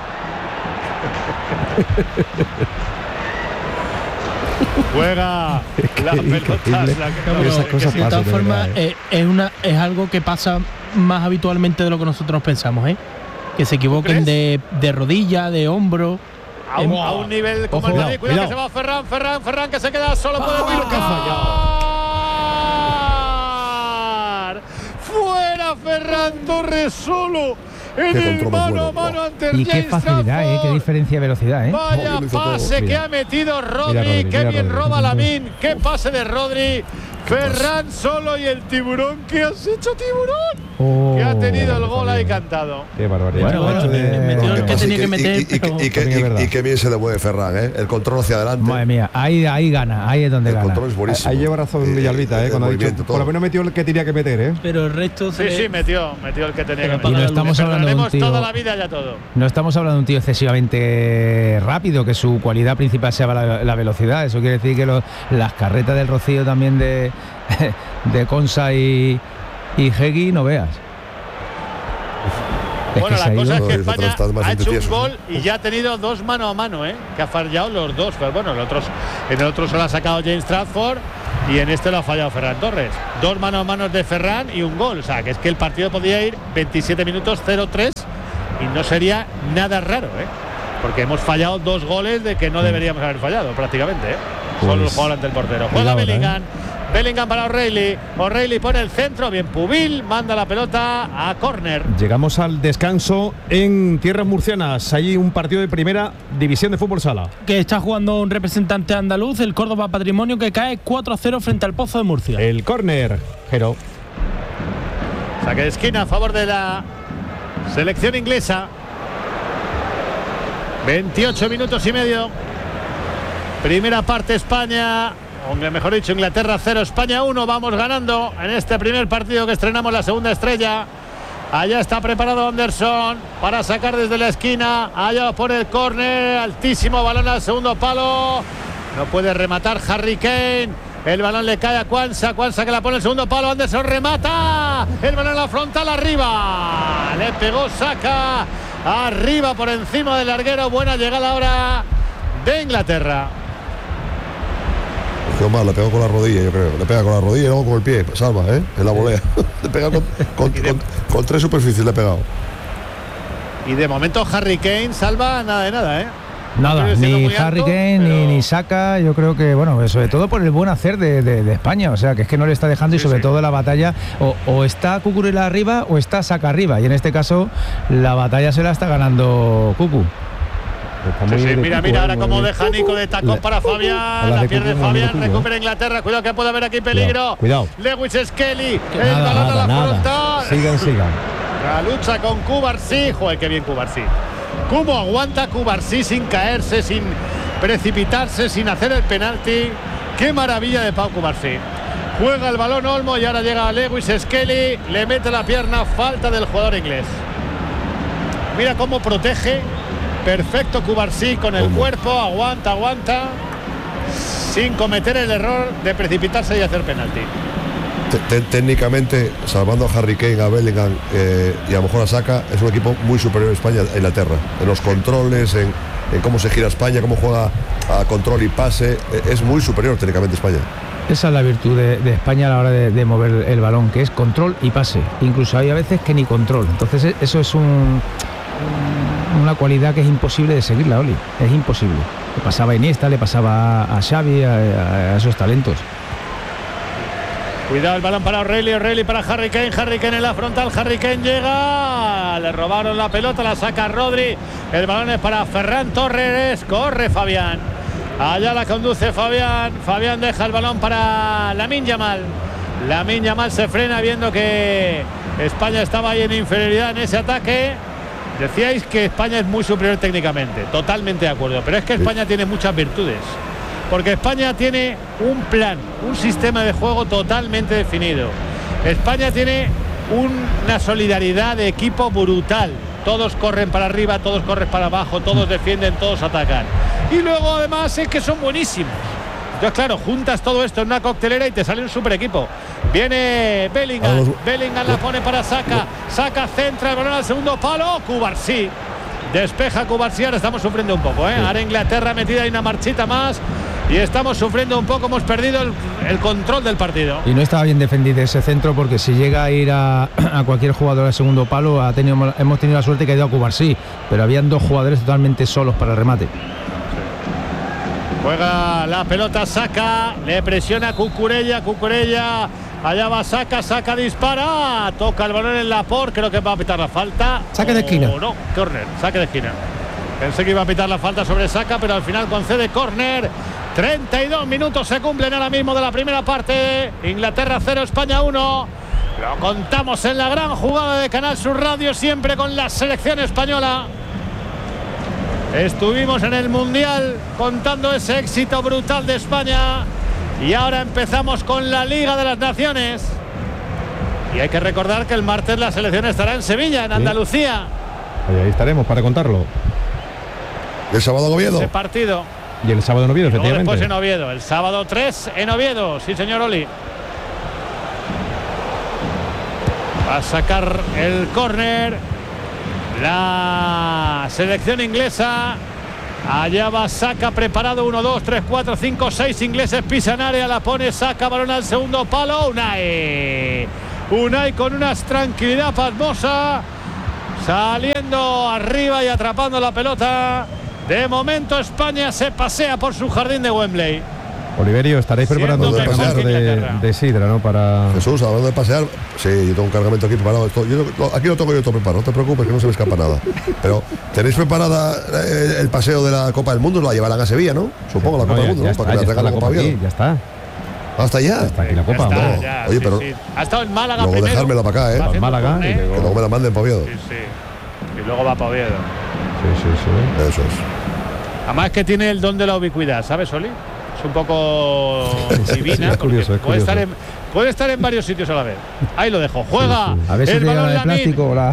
Juega la pelota. Esas cosas de todas formas, es algo que pasa más habitualmente de lo que nosotros pensamos, que se equivoquen de rodilla, de hombro. A un nivel como el de cuidado que se va Ferran que se queda solo, puede fuera Ferran Torres solo en el mano a mano ante el y qué facilidad, qué diferencia de velocidad, Vaya pase que ha metido Rodri, qué bien roba Lamin, qué pase de Rodri, Ferran solo y el tiburón. ¿Qué has hecho, tiburón? Que ha tenido el gol ahí cantado. Qué barbaridad. Metió el que tenía que meter. Y qué bien se le mueve Ferran, ¿eh? El control hacia adelante. Madre mía, ahí gana, ahí es donde gana. El control es buenísimo. Ahí lleva razón Villalbita, cuando ha dicho, por lo menos metió el que tenía que meter, ¿eh? Pero el resto Sí, metió el que tenía que meter. Y no estamos hablando de un tío, toda la vida ya todo. No estamos hablando de un tío excesivamente rápido, que su cualidad principal sea la velocidad. Eso quiere decir que las carretas del Rocío también de Consa y Hegui, no veas. Bueno, la cosa es que España ha hecho un gol y ya ha tenido 2 mano a mano, que ha fallado los 2. Pero bueno, en el otro se lo ha sacado James Trafford y en este lo ha fallado Ferran Torres. 2 mano a mano de Ferran y un gol. O sea, que es que el partido podía ir 27 minutos 0-3 y no sería nada raro, porque hemos fallado 2 goles de que no deberíamos haber fallado prácticamente. Solo el jugador ante el portero. Juega Bellingham. Bellingham para O'Reilly. O'Reilly pone el centro. Bien Pubil. Manda la pelota a córner. Llegamos al descanso en tierras murcianas. Allí un partido de primera división de fútbol sala. Que está jugando un representante andaluz, el Córdoba Patrimonio, que cae 4-0 frente al Pozo de Murcia. El córner. Jero. Saque de esquina a favor de la selección inglesa. 28 minutos y medio. Primera parte España, o mejor dicho Inglaterra 0, España 1. Vamos ganando en este primer partido que estrenamos la segunda estrella. Allá está preparado Anderson para sacar desde la esquina. Allá por el córner, altísimo balón al segundo palo. No puede rematar Harry Kane. El balón le cae a Quansah que la pone el segundo palo. Anderson remata. El balón a la frontal arriba. Le pegó Saka arriba por encima del larguero. Buena llegada ahora de Inglaterra. Le pegó con la rodilla, yo creo. Le pega con la rodilla y luego con el pie. Salva, en la volea. Le pega con 3 superficies, le ha pegado. Y de momento Harry Kane salva nada de nada, Nada, ni Harry Kane ni Saka. Yo creo que, bueno, sobre todo por el buen hacer de España. O sea, que es que no le está dejando, y sobre todo la batalla, o está Cucurella arriba o está Saka arriba. Y en este caso la batalla se la está ganando Cucu. Mira, ahora como deja Nico de tacón para Fabián. La pierde Fabián, recupera Inglaterra. Cuidado que puede haber aquí peligro. Cuidado. Lewis Skelly, el balón a la frontal. Sigan. La lucha con Cubarsí. Joder, qué bien Cubarsí. ¿Cómo aguanta Cubarsí sin caerse, sin precipitarse, sin hacer el penalti? Qué maravilla de Pau Cubarsí. Juega el balón Olmo y ahora llega Lewis Skelly. Le mete la pierna, falta del jugador inglés. Mira cómo protege. Perfecto Cubarsí con el cuerpo, aguanta, sin cometer el error de precipitarse y hacer penalti. Técnicamente, salvando a Harry Kane, a Bellingham y a lo mejor a Saka, es un equipo muy superior a España a Inglaterra. En los controles, en cómo se gira España, cómo juega a control y pase, es muy superior técnicamente España. Esa es la virtud de España a la hora de mover el balón, que es control y pase. Incluso hay a veces que ni control. Entonces eso es una cualidad que es imposible de seguirla, Oli. Es imposible. Le pasaba a Iniesta, le pasaba a Xavi, a esos talentos. Cuidado el balón para O'Reilly para Harry Kane en la frontal. Harry Kane llega, le robaron la pelota, la saca Rodri. El balón es para Ferran Torres. Corre Fabián. Allá la conduce Fabián. Fabián deja el balón para Lamine Yamal. Lamine Yamal se frena viendo que España estaba ahí en inferioridad en ese ataque. Decíais que España es muy superior técnicamente, totalmente de acuerdo, pero es que España tiene muchas virtudes, porque España tiene un plan, un sistema de juego totalmente definido. España tiene una solidaridad de equipo brutal. Todos corren para arriba, todos corren para abajo, todos defienden, todos atacan. Y luego además es que son buenísimos. Entonces claro, juntas todo esto en una coctelera y te sale un super equipo. Viene Bellingham, Bellingham la pone para Saka, Saka centra el balón al segundo palo, Cubarsí despeja Cubarsí. Ahora estamos sufriendo un poco, ahora Inglaterra metida en una marchita más y estamos sufriendo un poco, hemos perdido el control del partido. Y no estaba bien defendido ese centro, porque si llega a ir a cualquier jugador al segundo palo, hemos tenido la suerte que ha ido a Cubarsí, pero habían 2 jugadores totalmente solos para el remate. Juega la pelota Saka, le presiona Cucurella, allá va Saka dispara, toca el balón en Laporte, creo que va a pitar la falta. Saque de esquina. No, córner, saque de esquina. Pensé que iba a pitar la falta sobre Saka, pero al final concede córner 32 minutos se cumplen ahora mismo de la primera parte. Inglaterra 0, España 1. Lo contamos en la gran jugada de Canal Sur Radio, siempre con la selección española. Estuvimos en el Mundial contando ese éxito brutal de España. Y ahora empezamos con la Liga de las Naciones. Y hay que recordar que el martes la selección estará en Sevilla, en Andalucía. Ahí estaremos para contarlo. El sábado en Oviedo. Ese partido. Y el sábado en Oviedo, efectivamente. Después en Oviedo. El sábado 3 en Oviedo. Sí, señor Oli. Va a sacar el córner la selección inglesa. Allá va Saka preparado. 1, 2, 3, 4, 5, 6 ingleses pisan área. La pone Saka, balón al segundo palo. Unai con una tranquilidad pasmosa, saliendo arriba y atrapando la pelota. De momento España se pasea por su jardín de Wembley. Oliverio, estaréis preparando un cargamento de sidra, ¿no? Para Jesús, hablando de pasear, sí, yo tengo un cargamento aquí preparado. Aquí lo tengo yo todo preparado, no te preocupes que no se me escapa nada. Pero tenéis preparada el paseo de la Copa del Mundo, la llevarán a Sevilla, ¿no? Supongo, la Copa del Mundo, ¿no? Para que la traigan la Copa aquí, ya está. ¿Hasta allá? Está aquí la Copa. Ya está, no. ya, Oye, sí, pero sí. Ha estado en Málaga luego primero. dejármela para acá, Va Málaga turné, y que luego me la manden para Oviedo. Sí, sí. Y luego va para Oviedo. Sí. Eso es. Además que tiene el don de la ubicuidad, ¿sabes, Oli? Es un poco divina. Es curioso, puede estar en varios sitios a la vez. Ahí lo dejo. Juega. A ver si el te balón la de plástico o la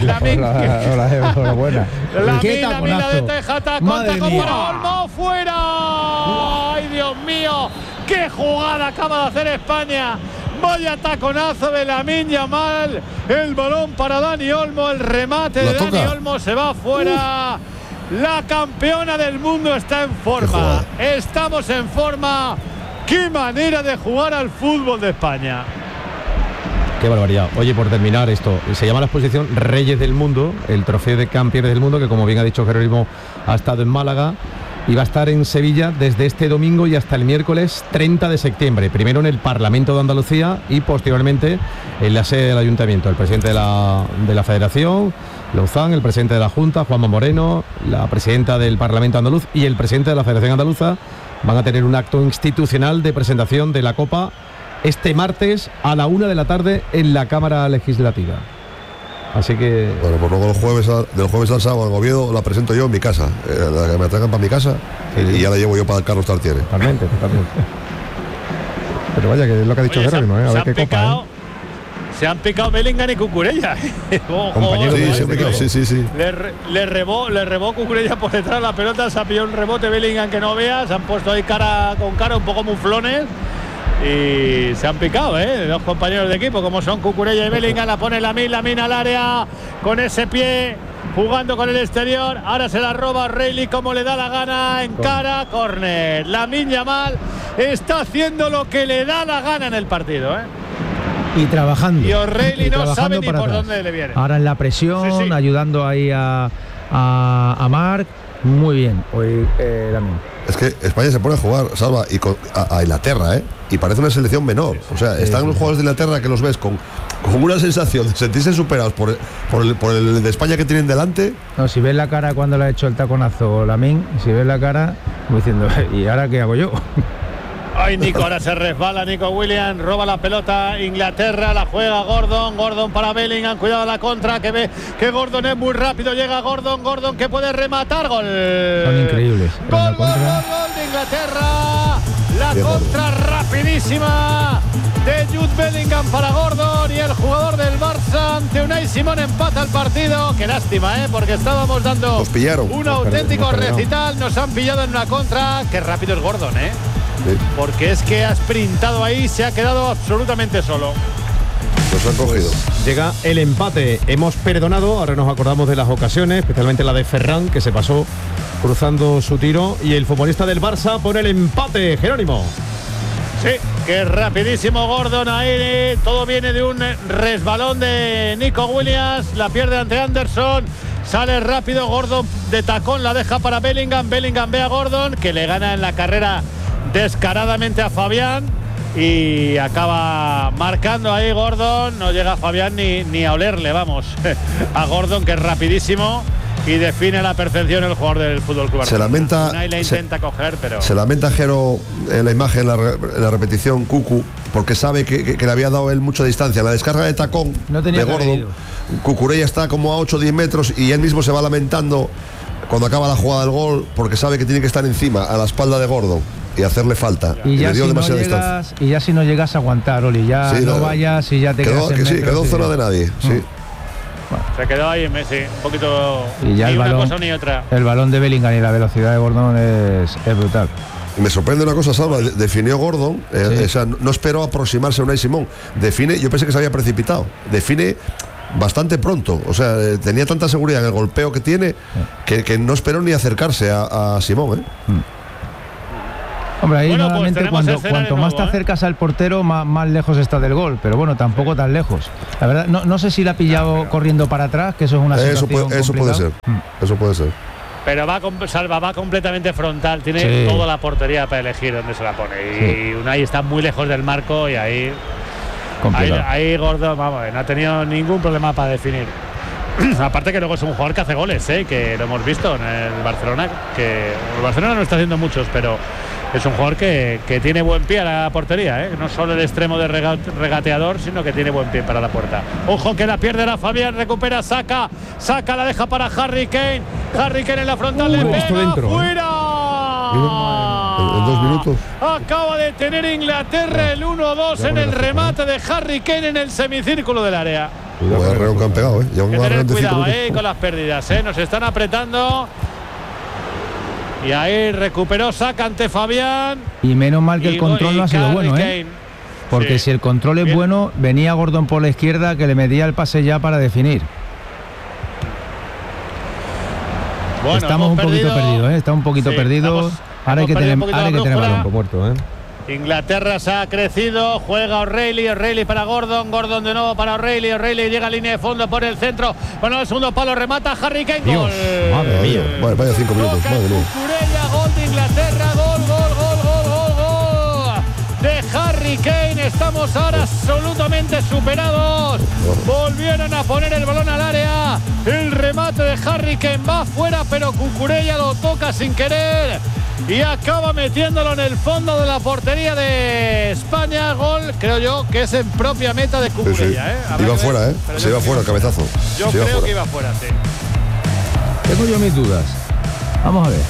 buena. Lamina de Tejata, conta con Olmo, fuera. ¡Ay, Dios mío! ¡Qué jugada acaba de hacer España! Vaya taconazo de Lamine Yamal. El balón para Dani Olmo. El remate de Dani Olmo se va fuera. La campeona del mundo está en forma. Estamos en forma. ¡Qué manera de jugar al fútbol de España! Qué barbaridad. Oye, por terminar esto, se llama la exposición Reyes del Mundo, el trofeo de campeones del mundo, que como bien ha dicho Jerónimo, ha estado en Málaga y va a estar en Sevilla desde este domingo y hasta el miércoles 30 de septiembre. Primero en el Parlamento de Andalucía y posteriormente en la sede del Ayuntamiento. El presidente de la Federación, Louzán, el presidente de la Junta, Juanma Moreno, la presidenta del Parlamento Andaluz y el presidente de la Federación Andaluza van a tener un acto institucional de presentación de la Copa este martes a la 1 de la tarde en la Cámara Legislativa. Así que... Bueno, pues luego del jueves al sábado en Oviedo la presento yo en mi casa. La que me traigan para mi casa y ya la llevo yo para el Carlos Tartiere. Totalmente. Pero vaya, que es lo que ha dicho Jerónimo, ¿eh? A ver qué copa, Se han picado Bellingham y Cucurella. Compañero, sí. Le rebó Cucurella por detrás la pelota, se ha pillado un rebote Bellingham que no veas. Se han puesto ahí cara con cara un poco muflones. Y se han picado, dos compañeros de equipo como son Cucurella y Bellingham. La pone Lamine al área con ese pie, jugando con el exterior. Ahora se la roba Reilly como le da la gana, en cara, córner. Lamine Yamal está haciendo lo que le da la gana en el partido, Y trabajando. Y O'Reilly no sabe ni por atrás. dónde le viene. Ahora en la presión, Sí. ayudando ahí a Marc. Muy bien, hoy Lamine. Es que España se pone a jugar, Salva, y a Inglaterra, y parece una selección menor. O sea, están los jugadores de Inglaterra que los ves con una sensación de sentirse superados por el de España que tienen delante. No, si ves la cara cuando le ha hecho el taconazo Lamine, si ves la cara, como diciendo, ¿y ahora qué hago yo? Ay, Nico, ahora se resbala Nico Williams, roba la pelota Inglaterra, la juega Gordon para Bellingham, cuidado la contra, que ve que Gordon es muy rápido, llega Gordon que puede rematar, gol. Son increíbles. Gol de Inglaterra, la contra rapidísima de Jude Bellingham para Gordon y el jugador del Barça ante Unai Simón empata el partido. Qué lástima, porque estábamos dando Nos pillaron. un auténtico recital, nos han pillado en una contra. Qué rápido es Gordon, Sí. Porque es que ha sprintado ahí, se ha quedado absolutamente solo. Los han cogido. Llega el empate. Hemos perdonado, ahora nos acordamos de las ocasiones, especialmente la de Ferran, que se pasó cruzando su tiro. Y el futbolista del Barça pone el empate, Jerónimo. Sí, que rapidísimo Gordon ahí. Todo viene de un resbalón de Nico Williams. La pierde ante Anderson. Sale rápido Gordon de tacón, la deja para Bellingham. Bellingham ve a Gordon, que le gana en la carrera descaradamente a Fabián. Y acaba marcando ahí Gordon. No llega Fabián ni a olerle, vamos. A Gordon, que es rapidísimo. y define a la perfección el jugador del Fútbol Club Se lamenta. Unai le intenta coger, pero Se lamenta Jero en la imagen, en la repetición, Cucu, porque sabe que le había dado él mucha distancia. En la descarga de tacón No tenía de Gordon, Cucurella está como a 8 o 10 metros y él mismo se va lamentando cuando acaba la jugada del gol, porque sabe que tiene que estar encima, a la espalda de Gordon, y hacerle falta. Y ya, le dio si no demasiada llegas, distancia. y ya si no llegas a aguantar, Oli, ya Sí, no vayas y ya te quedó, quedas en que sí, metros quedó y- zona de nadie. Sí. se quedó ahí en Messi, un poquito Y ya ni el una balón, cosa ni otra. el balón de Bellingham y la velocidad de Gordon es brutal. Me sorprende una cosa, Salva, definió Gordon, o sea, no esperó aproximarse a Unai Simón. Define, yo pensé que se había precipitado. Define bastante pronto, o sea, tenía tanta seguridad en el golpeo que tiene que no esperó ni acercarse a Simón, ¿eh? Hombre, ahí Bueno, pues normalmente tenemos escena cuanto de más nuevo, te acercas al portero, más lejos está del gol, pero bueno, tampoco tan lejos. La verdad, no sé si la ha pillado corriendo para atrás, que eso es una Eso situación puede ser. complicada. Eso puede ser. Pero Salva va completamente frontal, tiene Sí. toda la portería para elegir dónde se la pone. Y Unai está muy lejos del marco y ahí Complicado. Gordon, vamos, no ha tenido ningún problema para definir. Aparte que luego es un jugador que hace goles, que lo hemos visto en el Barcelona, que el Barcelona no está haciendo muchos, pero es un jugador que tiene buen pie a la portería, no solo el extremo de regateador, sino que tiene buen pie para la puerta. Ojo que la pierde la Fabián, recupera, saca, la deja para Harry Kane en la frontal, le esto pega, dentro, fuera. En 2 minutos. Acaba de tener Inglaterra el 1-2 en el remate de Harry Kane en el semicírculo del área. Cuidado con el que han pegado, ¿eh? Llevan Hay que una tener reunión de 5 cuidado minutos. con las pérdidas, nos están apretando. Y ahí recuperó Saka ante Fabián. Y menos mal que el Y control no ha sido Harry bueno, Kane. porque Sí. si el control es Bien. bueno, venía Gordon por la izquierda que le medía el pase ya para definir. Bueno, Estamos un hemos poquito perdidos, Está un poquito Sí, perdido. Ahora hay que perdido tener, un poquito ahora hay la que tener brújula. balón. Muerto, ¿eh? Inglaterra se ha crecido, juega O'Reilly para Gordon de nuevo para O'Reilly llega a línea de fondo por el centro, bueno, el segundo palo, remata Harry Kane, Dios, gol. madre mía. Vaya 5 minutos, Toca madre mía. Cucurella, gol de Inglaterra, gol de Harry Kane. Estamos ahora absolutamente superados. Volvieron a poner el balón al área. El remate de Harry Kane va fuera, pero Cucurella lo toca sin querer y acaba metiéndolo en el fondo de la portería de España. Gol, creo yo, que es en propia meta de Sí, sí. Cucurella. Habrá que Iba ver, fuera, ¿eh? pero Se iba fuera el cabezazo. Yo Se iba creo fuera. que iba fuera, sí. Tengo yo mis dudas. Vamos a ver.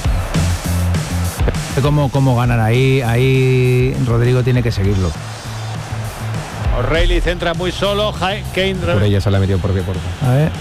¿Cómo ganan ahí Rodrigo tiene que seguirlo. O'Reilly centra muy solo, Kane Por ella se la ha metido por pie puerta. A ver.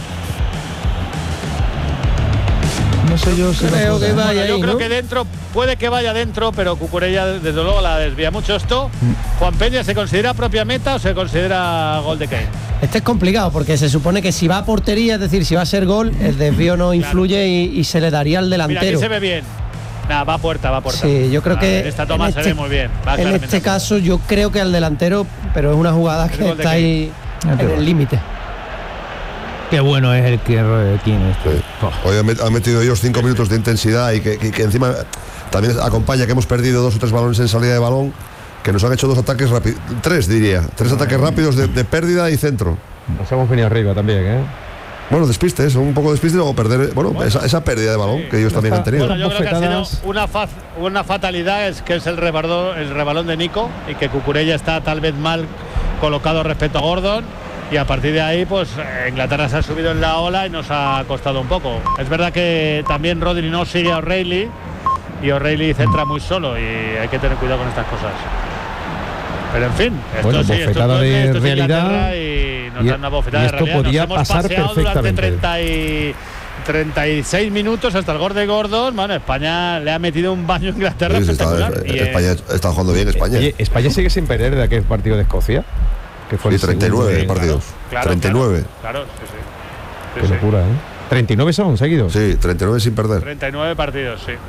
No sé yo si Creo que va. Bueno, yo ahí, creo ¿no? que dentro, puede que vaya dentro, pero Cucurella desde luego la desvía mucho esto. Juan Peña, ¿se considera propia meta o se considera gol de Kane? Este es complicado porque se supone que si va a portería, es decir, si va a ser gol, el desvío no influye y se le daría al Mira, aquí delantero. se ve bien. Nada, va a puerta. Sí, yo creo que en esta toma se ve muy bien. Va en claramente. este caso yo creo que al delantero, pero es una jugada El que gol de está ahí Ya te en va. el límite. Qué bueno es el King este. Sí. Hoy han metido ellos 5 minutos de intensidad y que encima también acompaña que hemos perdido 2 o 3 balones en salida de balón, que nos han hecho 2 ataques rápidos, 3 diría, 3 ataques rápidos de pérdida y centro. Nos hemos venido arriba también, ¿eh? Bueno, despistes, un poco de despiste y luego perder, esa pérdida de balón que ellos también han tenido. Bueno, yo creo que ha sido Bofetadas. una fatalidad, que es el rebalón de Nico y que Cucurella está tal vez mal colocado respecto a Gordon. Y a partir de ahí, pues Inglaterra se ha subido en la ola y nos ha costado un poco. Es verdad que también Rodri no sigue a O'Reilly y O'Reilly centra muy solo y hay que tener cuidado con estas cosas. Pero en fin, esto Bueno, sí, bofetada de esto es realidad. Inglaterra y nos Y- dan una bofetada y de esto realidad. podía Nos hemos pasar paseado durante perfectamente. 36 minutos hasta el gol de Gordon. Bueno, España le ha metido un baño a Inglaterra Sí, espectacular. España está jugando bien, España. Oye, España sigue sin perder de aquel partido de Escocia. Que fue Sí, el segundo 39 de- partidos. Claro, 39. Claro, sí. Qué locura, ¿eh? 39 son seguidos. Sí, 39 sin perder. 39 partidos, sí.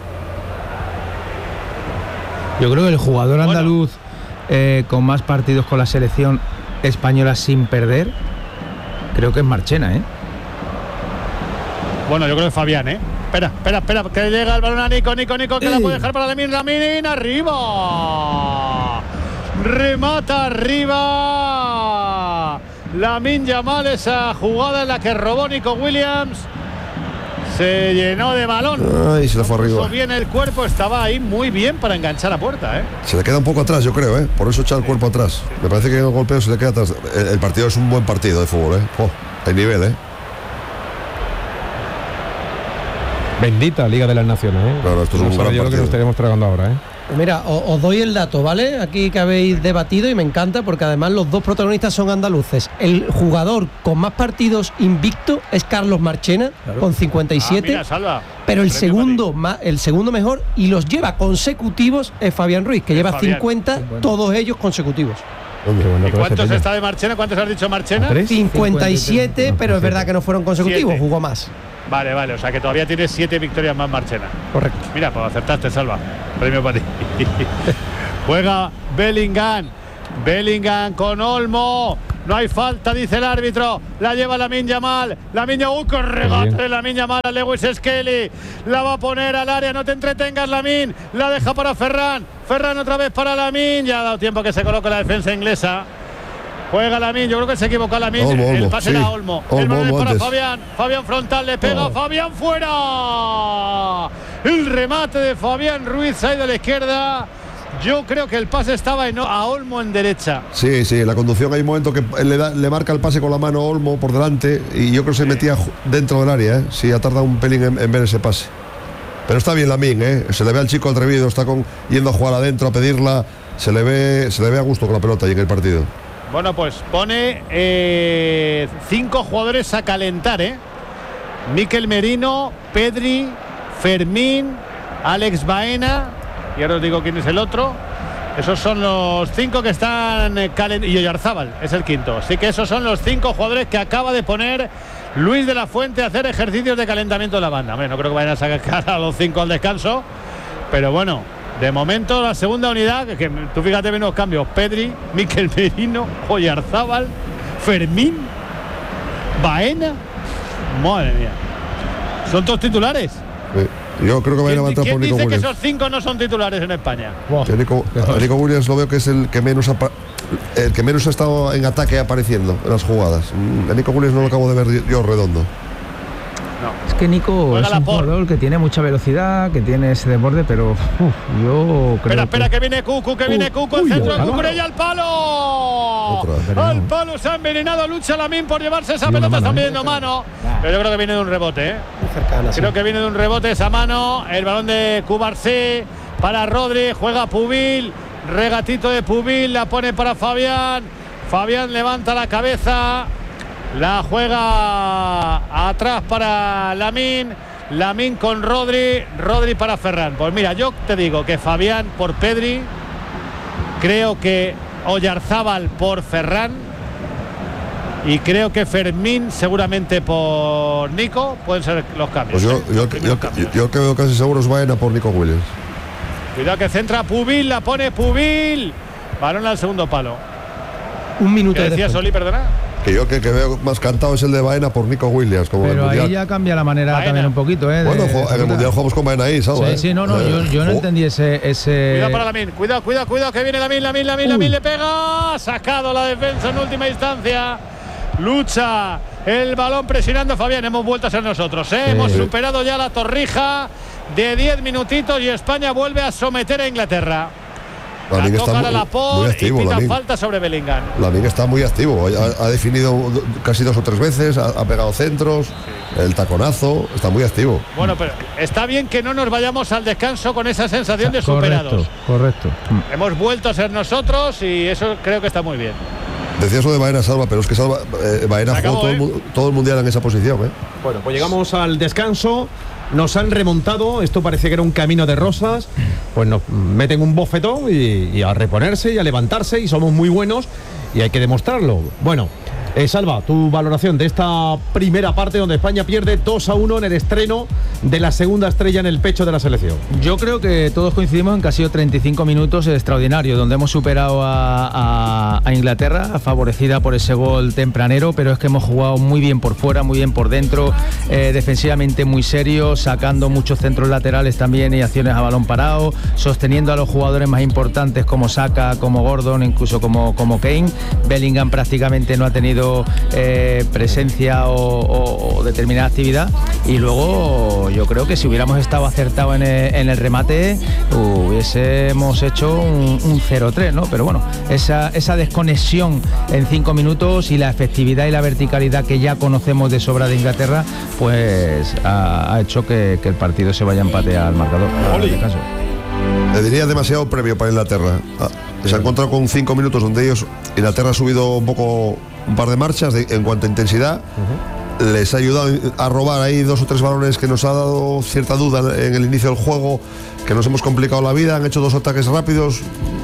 Yo creo que el jugador Bueno. andaluz con más partidos con la selección española sin perder, creo que es Marchena, ¿eh? Bueno, yo creo que Fabián, ¿eh? Espera, que llega el balón a Nico, que la puede dejar para Lamine, arriba. Remata arriba. Lamine Yamal, esa jugada en la que robó Nico Williams. Se llenó de balón. Ay, se le fue arriba. Puso bien el cuerpo, estaba ahí muy bien para enganchar a puerta, ¿eh? Se le queda un poco atrás, yo creo, ¿eh? Por eso echa el cuerpo atrás. Me parece que el golpeo se le queda atrás. El partido es un buen partido de fútbol, ¿eh? Hay nivel, ¿eh? Bendita Liga de las Naciones, ¿eh? Claro, esto es no un gran yo lo que partido. nos estaremos tragando ahora, ¿eh? Mira, os doy el dato, ¿vale? Aquí que habéis debatido y me encanta porque además los dos protagonistas son andaluces. El jugador con más partidos invicto es Carlos Marchena, con 57. Mira, Salva. Pero el segundo mejor y los lleva consecutivos es Fabián Ruiz, que lleva Fabián. 50, todos ellos consecutivos. ¿Y cuántos está de Marchena? ¿Cuántos has dicho Marchena? 57, pero es verdad que no fueron consecutivos, 7. jugó más. Vale, o sea que todavía tienes 7 victorias más Marchena. Correcto. Mira, pues acertaste, Salva. Premio para ti. Juega Bellingham con Olmo. No hay falta, dice el árbitro. La lleva Lamine Yamal. ¡Qué regate! Lamine Yamal a Lewis Skelly. La va a poner al área. No te entretengas, Lamine. La deja para Ferran. Ferran otra vez para Lamine. Ya ha dado tiempo que se coloque la defensa inglesa. Juega Lamine, yo creo que se equivocó Lamine. Olmo, el pase sí. era Olmo. El balón es para Fabián. Fabián frontal, le pega. Fabián fuera. El remate de Fabián Ruiz ha ido a la izquierda. Yo creo que el pase estaba a Olmo en derecha. Sí, en la conducción hay un momento que le marca el pase con la mano a Olmo por delante y yo creo que se metía dentro del área, ¿eh? Sí, ha tardado un pelín en ver ese pase. Pero está bien Lamine, ¿eh? Se le ve al chico atrevido, está yendo a jugar adentro, a pedirla. Se le ve a gusto con la pelota y en el partido. Bueno, pues pone 5 jugadores a calentar, ¿eh? Mikel Merino, Pedri, Fermín, Alex Baena, y ahora os digo quién es el otro. Esos son los 5 que están calentando. Y Oyarzábal es el quinto. Así que esos son los 5 jugadores que acaba de poner Luis de la Fuente a hacer ejercicios de calentamiento de la banda. Hombre, no creo que vayan a sacar a los 5 al descanso, pero bueno, de momento la segunda unidad, que tú fíjate bien los cambios: Pedri, Mikel Merino, Oyarzábal, Fermín, Baena. Madre mía, son todos titulares. Yo creo que va a levantar por Nico Williams. ¿Quién dice que esos 5 no son titulares en España? Nico Williams lo veo que es el que menos ha estado en ataque apareciendo en las jugadas. A Nico Williams no lo acabo de ver yo redondo. No. Es que Nico es un jugador que tiene mucha velocidad, que tiene ese desborde, pero yo creo Espera, que viene Cucu, el centro de Cucurella al palo. Al palo se ha envenenado, lucha Lamine por llevarse esa pelota, están pidiendo mano. Pero yo creo que viene de un rebote, ¿eh? Creo que viene de un rebote esa mano. El balón de Cubarsí para Rodri, juega Pubil, regatito de Pubil, la pone para Fabián. Fabián levanta la cabeza. La juega atrás para Lamine con Rodri para Ferran. Pues mira, yo te digo que Fabián por Pedri, creo que Oyarzábal por Ferran y creo que Fermín seguramente por Nico. Pueden ser los cambios. Pues yo creo casi seguro es Baena por Nico Williams. Cuidado que centra Pubil, la pone Pubil. Balón al segundo palo. Un minuto ¿Qué decía Soli, perdona? Que yo que veo más cantado es el de Baena por Nico Williams. Como pero ahí ya cambia la manera Baena también un poquito, ¿eh? Bueno, en el Mundial jugamos con Baena ahí, ¿sabes? Sí, no, yo no entendí ese... Cuidado para Lamine, cuidado, que viene Lamine le pega. Sacado la defensa en última instancia. Lucha el balón presionando a Fabián. Hemos vuelto a ser nosotros, ¿eh? Hemos superado ya la torrija de 10 minutitos y España vuelve a someter a Inglaterra. Lamine está muy activo, y falta sobre Bellingham. Lamine está muy activo, ha definido casi 2 o 3 veces, ha pegado centros, el taconazo, está muy activo. Bueno, pero está bien que no nos vayamos al descanso con esa sensación de superados. Correcto. Hemos vuelto a ser nosotros y eso creo que está muy bien. Decías lo de Baena, Salva, pero es que Baena jugó todo el mundial en esa posición, ¿eh? Bueno, pues llegamos al descanso. Nos han remontado, esto parecía que era un camino de rosas, pues nos meten un bofetón y a reponerse y a levantarse, y somos muy buenos y hay que demostrarlo. Bueno, Salva, tu valoración de esta primera parte donde España pierde 2-1 en el estreno de la segunda estrella en el pecho de la selección? Yo creo que todos coincidimos en que ha sido 35 minutos extraordinarios, donde hemos superado a Inglaterra, favorecida por ese gol tempranero, pero es que hemos jugado muy bien por fuera, muy bien por dentro, defensivamente muy serio, sacando muchos centros laterales también y acciones a balón parado, sosteniendo a los jugadores más importantes como Saka, como Gordon, incluso como Kane. Bellingham prácticamente no ha tenido presencia o determinada actividad, y luego yo creo que si hubiéramos estado acertados en el remate hubiésemos hecho un 0-3, ¿no? Pero bueno, esa desconexión en 5 minutos y la efectividad y la verticalidad que ya conocemos de sobra de Inglaterra, pues ha hecho que el partido se vaya a empate al marcador. Le diría demasiado previo para Inglaterra. Se ha encontrado con 5 minutos donde Inglaterra ha subido un par de marchas en cuanto a intensidad. Les ha ayudado a robar ahí 2 o 3 balones que nos ha dado cierta duda en el inicio del juego, que nos hemos complicado la vida. Han hecho 2 ataques rápidos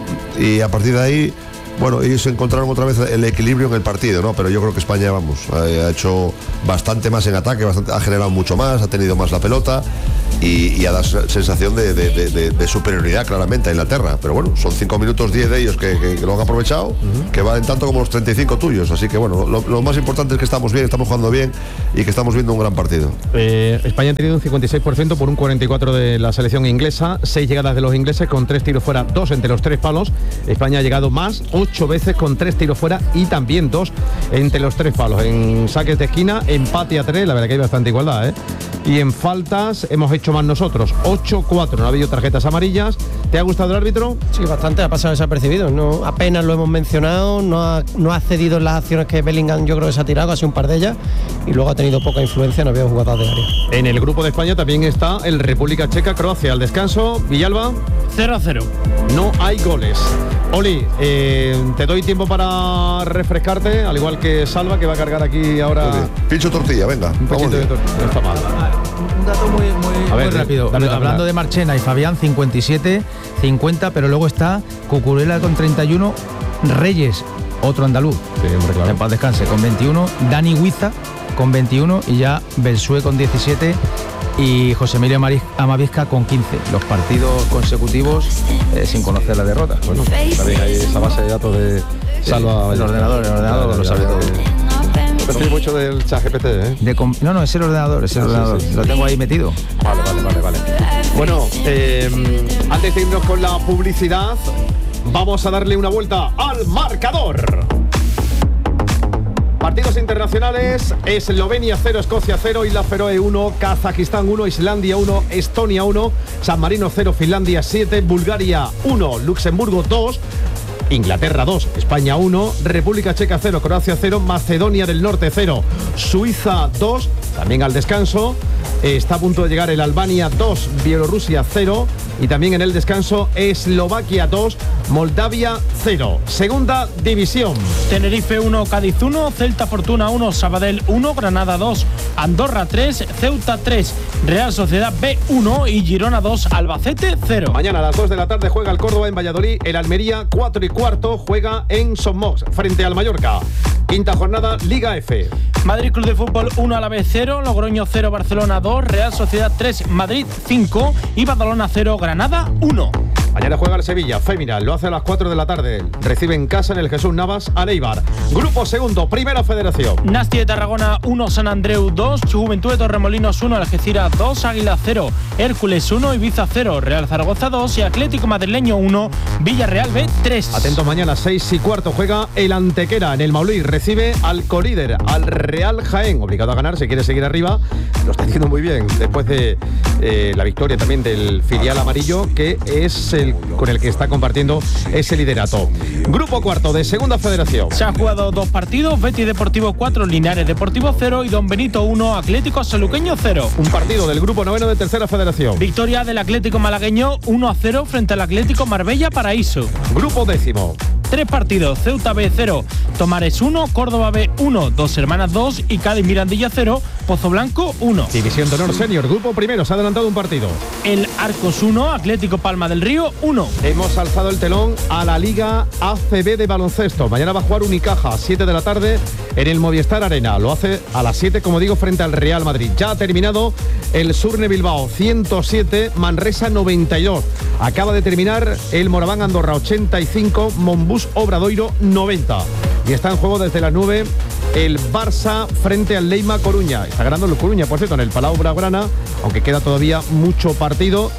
y a partir de ahí, bueno, ellos encontraron otra vez el equilibrio en el partido, ¿no? Pero yo creo que España, ha hecho bastante más en ataque, ha generado mucho más, ha tenido más la pelota y ha dado sensación de superioridad claramente a Inglaterra. Pero bueno, son 5 minutos 10 de ellos que lo han aprovechado, que valen tanto como los 35 tuyos. Así que bueno, lo más importante es que estamos bien, estamos jugando bien y que estamos viendo un gran partido. España ha tenido un 56% por un 44% de la selección inglesa, 6 llegadas de los ingleses con 3 tiros fuera, 2 entre los 3 palos. España ha llegado más, 8 veces con 3 tiros fuera y también 2 entre los 3 palos. En saques de esquina, empate a 3, la verdad que hay bastante igualdad, Y en faltas hemos hecho más nosotros, 8-4, no ha habido tarjetas amarillas. ¿Te ha gustado el árbitro? Sí, bastante, ha pasado desapercibido, no, apenas lo hemos mencionado, no ha cedido en las acciones que Bellingham yo creo que se ha tirado, ha sido un par de ellas, y luego ha tenido poca influencia, no había jugadas de área. En el grupo de España también está el República Checa, Croacia. Al descanso, Villalba. 0-0. No hay goles. Oli, te doy tiempo para refrescarte, al igual que Salva, que va a cargar aquí ahora. Pincho tortilla, venga. Un poquito de tortilla, no está mal. Un dato muy rápido. Hablando de Marchena y Fabián, 57, 50, pero luego está Cucurella con 31, Reyes, otro andaluz, en paz descanse, con 21, Dani Huiza con 21 y ya Belsué con 17 y José Emilio Amavisca con 15. Los partidos consecutivos sin conocer la derrota. Bueno, también hay esa base de datos de Salva. El ordenador lo sabe todo. Pero sí, mucho del ChatGPT, No, es el ordenador, Sí. Lo tengo ahí metido. Vale. Bueno, antes de irnos con la publicidad, vamos a darle una vuelta al marcador. Partidos internacionales: Eslovenia 0, Escocia 0, Islas Feroe 1, Kazajistán 1, Islandia 1, Estonia 1, San Marino 0, Finlandia 7, Bulgaria 1, Luxemburgo 2, Inglaterra 2, España 1, República Checa 0, Croacia 0, Macedonia del Norte 0, Suiza 2, también al descanso. Está a punto de llegar el Albania 2, Bielorrusia 0 y también en el descanso Eslovaquia 2, Moldavia 0. Segunda división. Tenerife 1, Cádiz 1, Celta Fortuna 1, Sabadell 1, Granada 2, Andorra 3, Ceuta 3, Real Sociedad B 1 y Girona 2, Albacete 0. Mañana a las 2 de la tarde juega el Córdoba en Valladolid, el Almería 4:15 juega en Sommox frente al Mallorca. Quinta jornada, Liga F. Madrid Club de Fútbol 1, Alavés 0, Logroño 0, Barcelona 2, Real Sociedad 3, Madrid 5 y Badalona 0, Granada 1. Mañana juega el Sevilla, Fémina, lo hace a las 4 de la tarde. Recibe en casa en el Jesús Navas a Eibar. Grupo segundo, Primera Federación. Nasti de Tarragona 1, San Andreu 2, Juventud de Torremolinos 1, Algeciras 2, Águila 0, Hércules 1, Ibiza 0, Real Zaragoza 2 y Atlético Madrileño 1, Villarreal B 3. Atentos, mañana 6:15 juega el Antequera en el Maulí. Recibe al colíder, al Real Jaén, obligado a ganar si quiere seguir arriba. Lo está haciendo muy bien después de la victoria también del filial amarillo, que es el con el que está compartiendo ese liderato. Grupo cuarto de Segunda Federación. Se han jugado 2 partidos: Betis Deportivo 4, Linares Deportivo 0 y Don Benito 1, Atlético Sanluqueño 0. Un partido del grupo noveno de Tercera Federación. Victoria del Atlético Malagueño 1-0 frente al Atlético Marbella Paraíso. Grupo décimo. 3 partidos: Ceuta B 0, Tomares 1, Córdoba B 1, Dos Hermanas 2 y Cádiz Mirandilla 0, Pozo Blanco 1. División de Honor Senior, grupo primero, se ha adelantado un partido. El Arcos 1, Atlético Palma del Río 1. Hemos alzado el telón a la Liga ACB de baloncesto. Mañana va a jugar Unicaja a 7 de la tarde en el Movistar Arena. Lo hace a las 7, como digo, frente al Real Madrid. Ya ha terminado el Surne Bilbao 107, Manresa 92. Acaba de terminar el Moraván Andorra 85, Monbus Obradoiro 90. Y está en juego desde las 9 el Barça frente al Leima Coruña. Está ganando el Coruña, por cierto, en el Palau Blaugrana, aunque queda todavía mucho partido.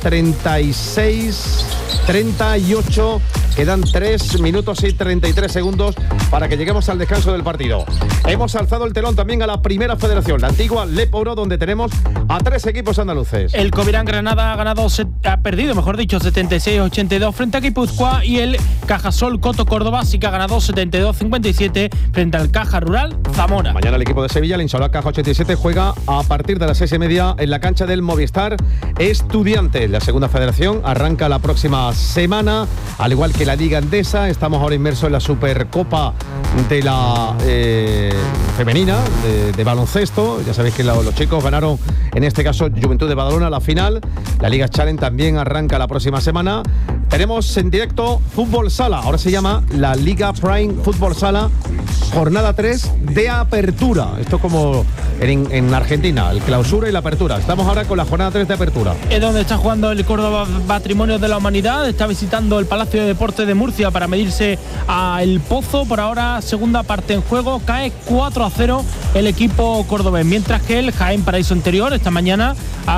36-38. Quedan 3 minutos y 33 segundos para que lleguemos al descanso del partido. Hemos alzado el telón también a la primera federación, la antigua LEP Oro, donde tenemos a 3 equipos andaluces. El Covirán Granada ha perdido 76-82 frente a Guipúzcoa, y el Cajasol Coto Córdoba sí que ha ganado 72-57 frente al Caja Rural Zamora. Mañana el equipo de Sevilla, el Insalá Caja 87, juega a partir de las 6:30 en la cancha del Movistar Estudiantes. La segunda federación arranca la próxima semana, al igual que la Liga Endesa. Estamos ahora inmersos en la Supercopa de la femenina de baloncesto. Ya sabéis que los chicos ganaron, en este caso Juventud de Badalona, la final. La Liga Challenge también arranca la próxima semana. Tenemos en directo Fútbol Sala, ahora se llama la Liga Prime Fútbol Sala, jornada 3 de apertura. Esto es como en Argentina, el clausura y la apertura. Estamos ahora con la jornada 3 de apertura. Es donde está jugando el Córdoba Patrimonio de la Humanidad. Está visitando el Palacio de Deportes de Murcia para medirse a El Pozo. Por ahora, segunda parte en juego. Cae 4-0 el equipo cordobés, mientras que el Jaén Paraíso Interior esta mañana ha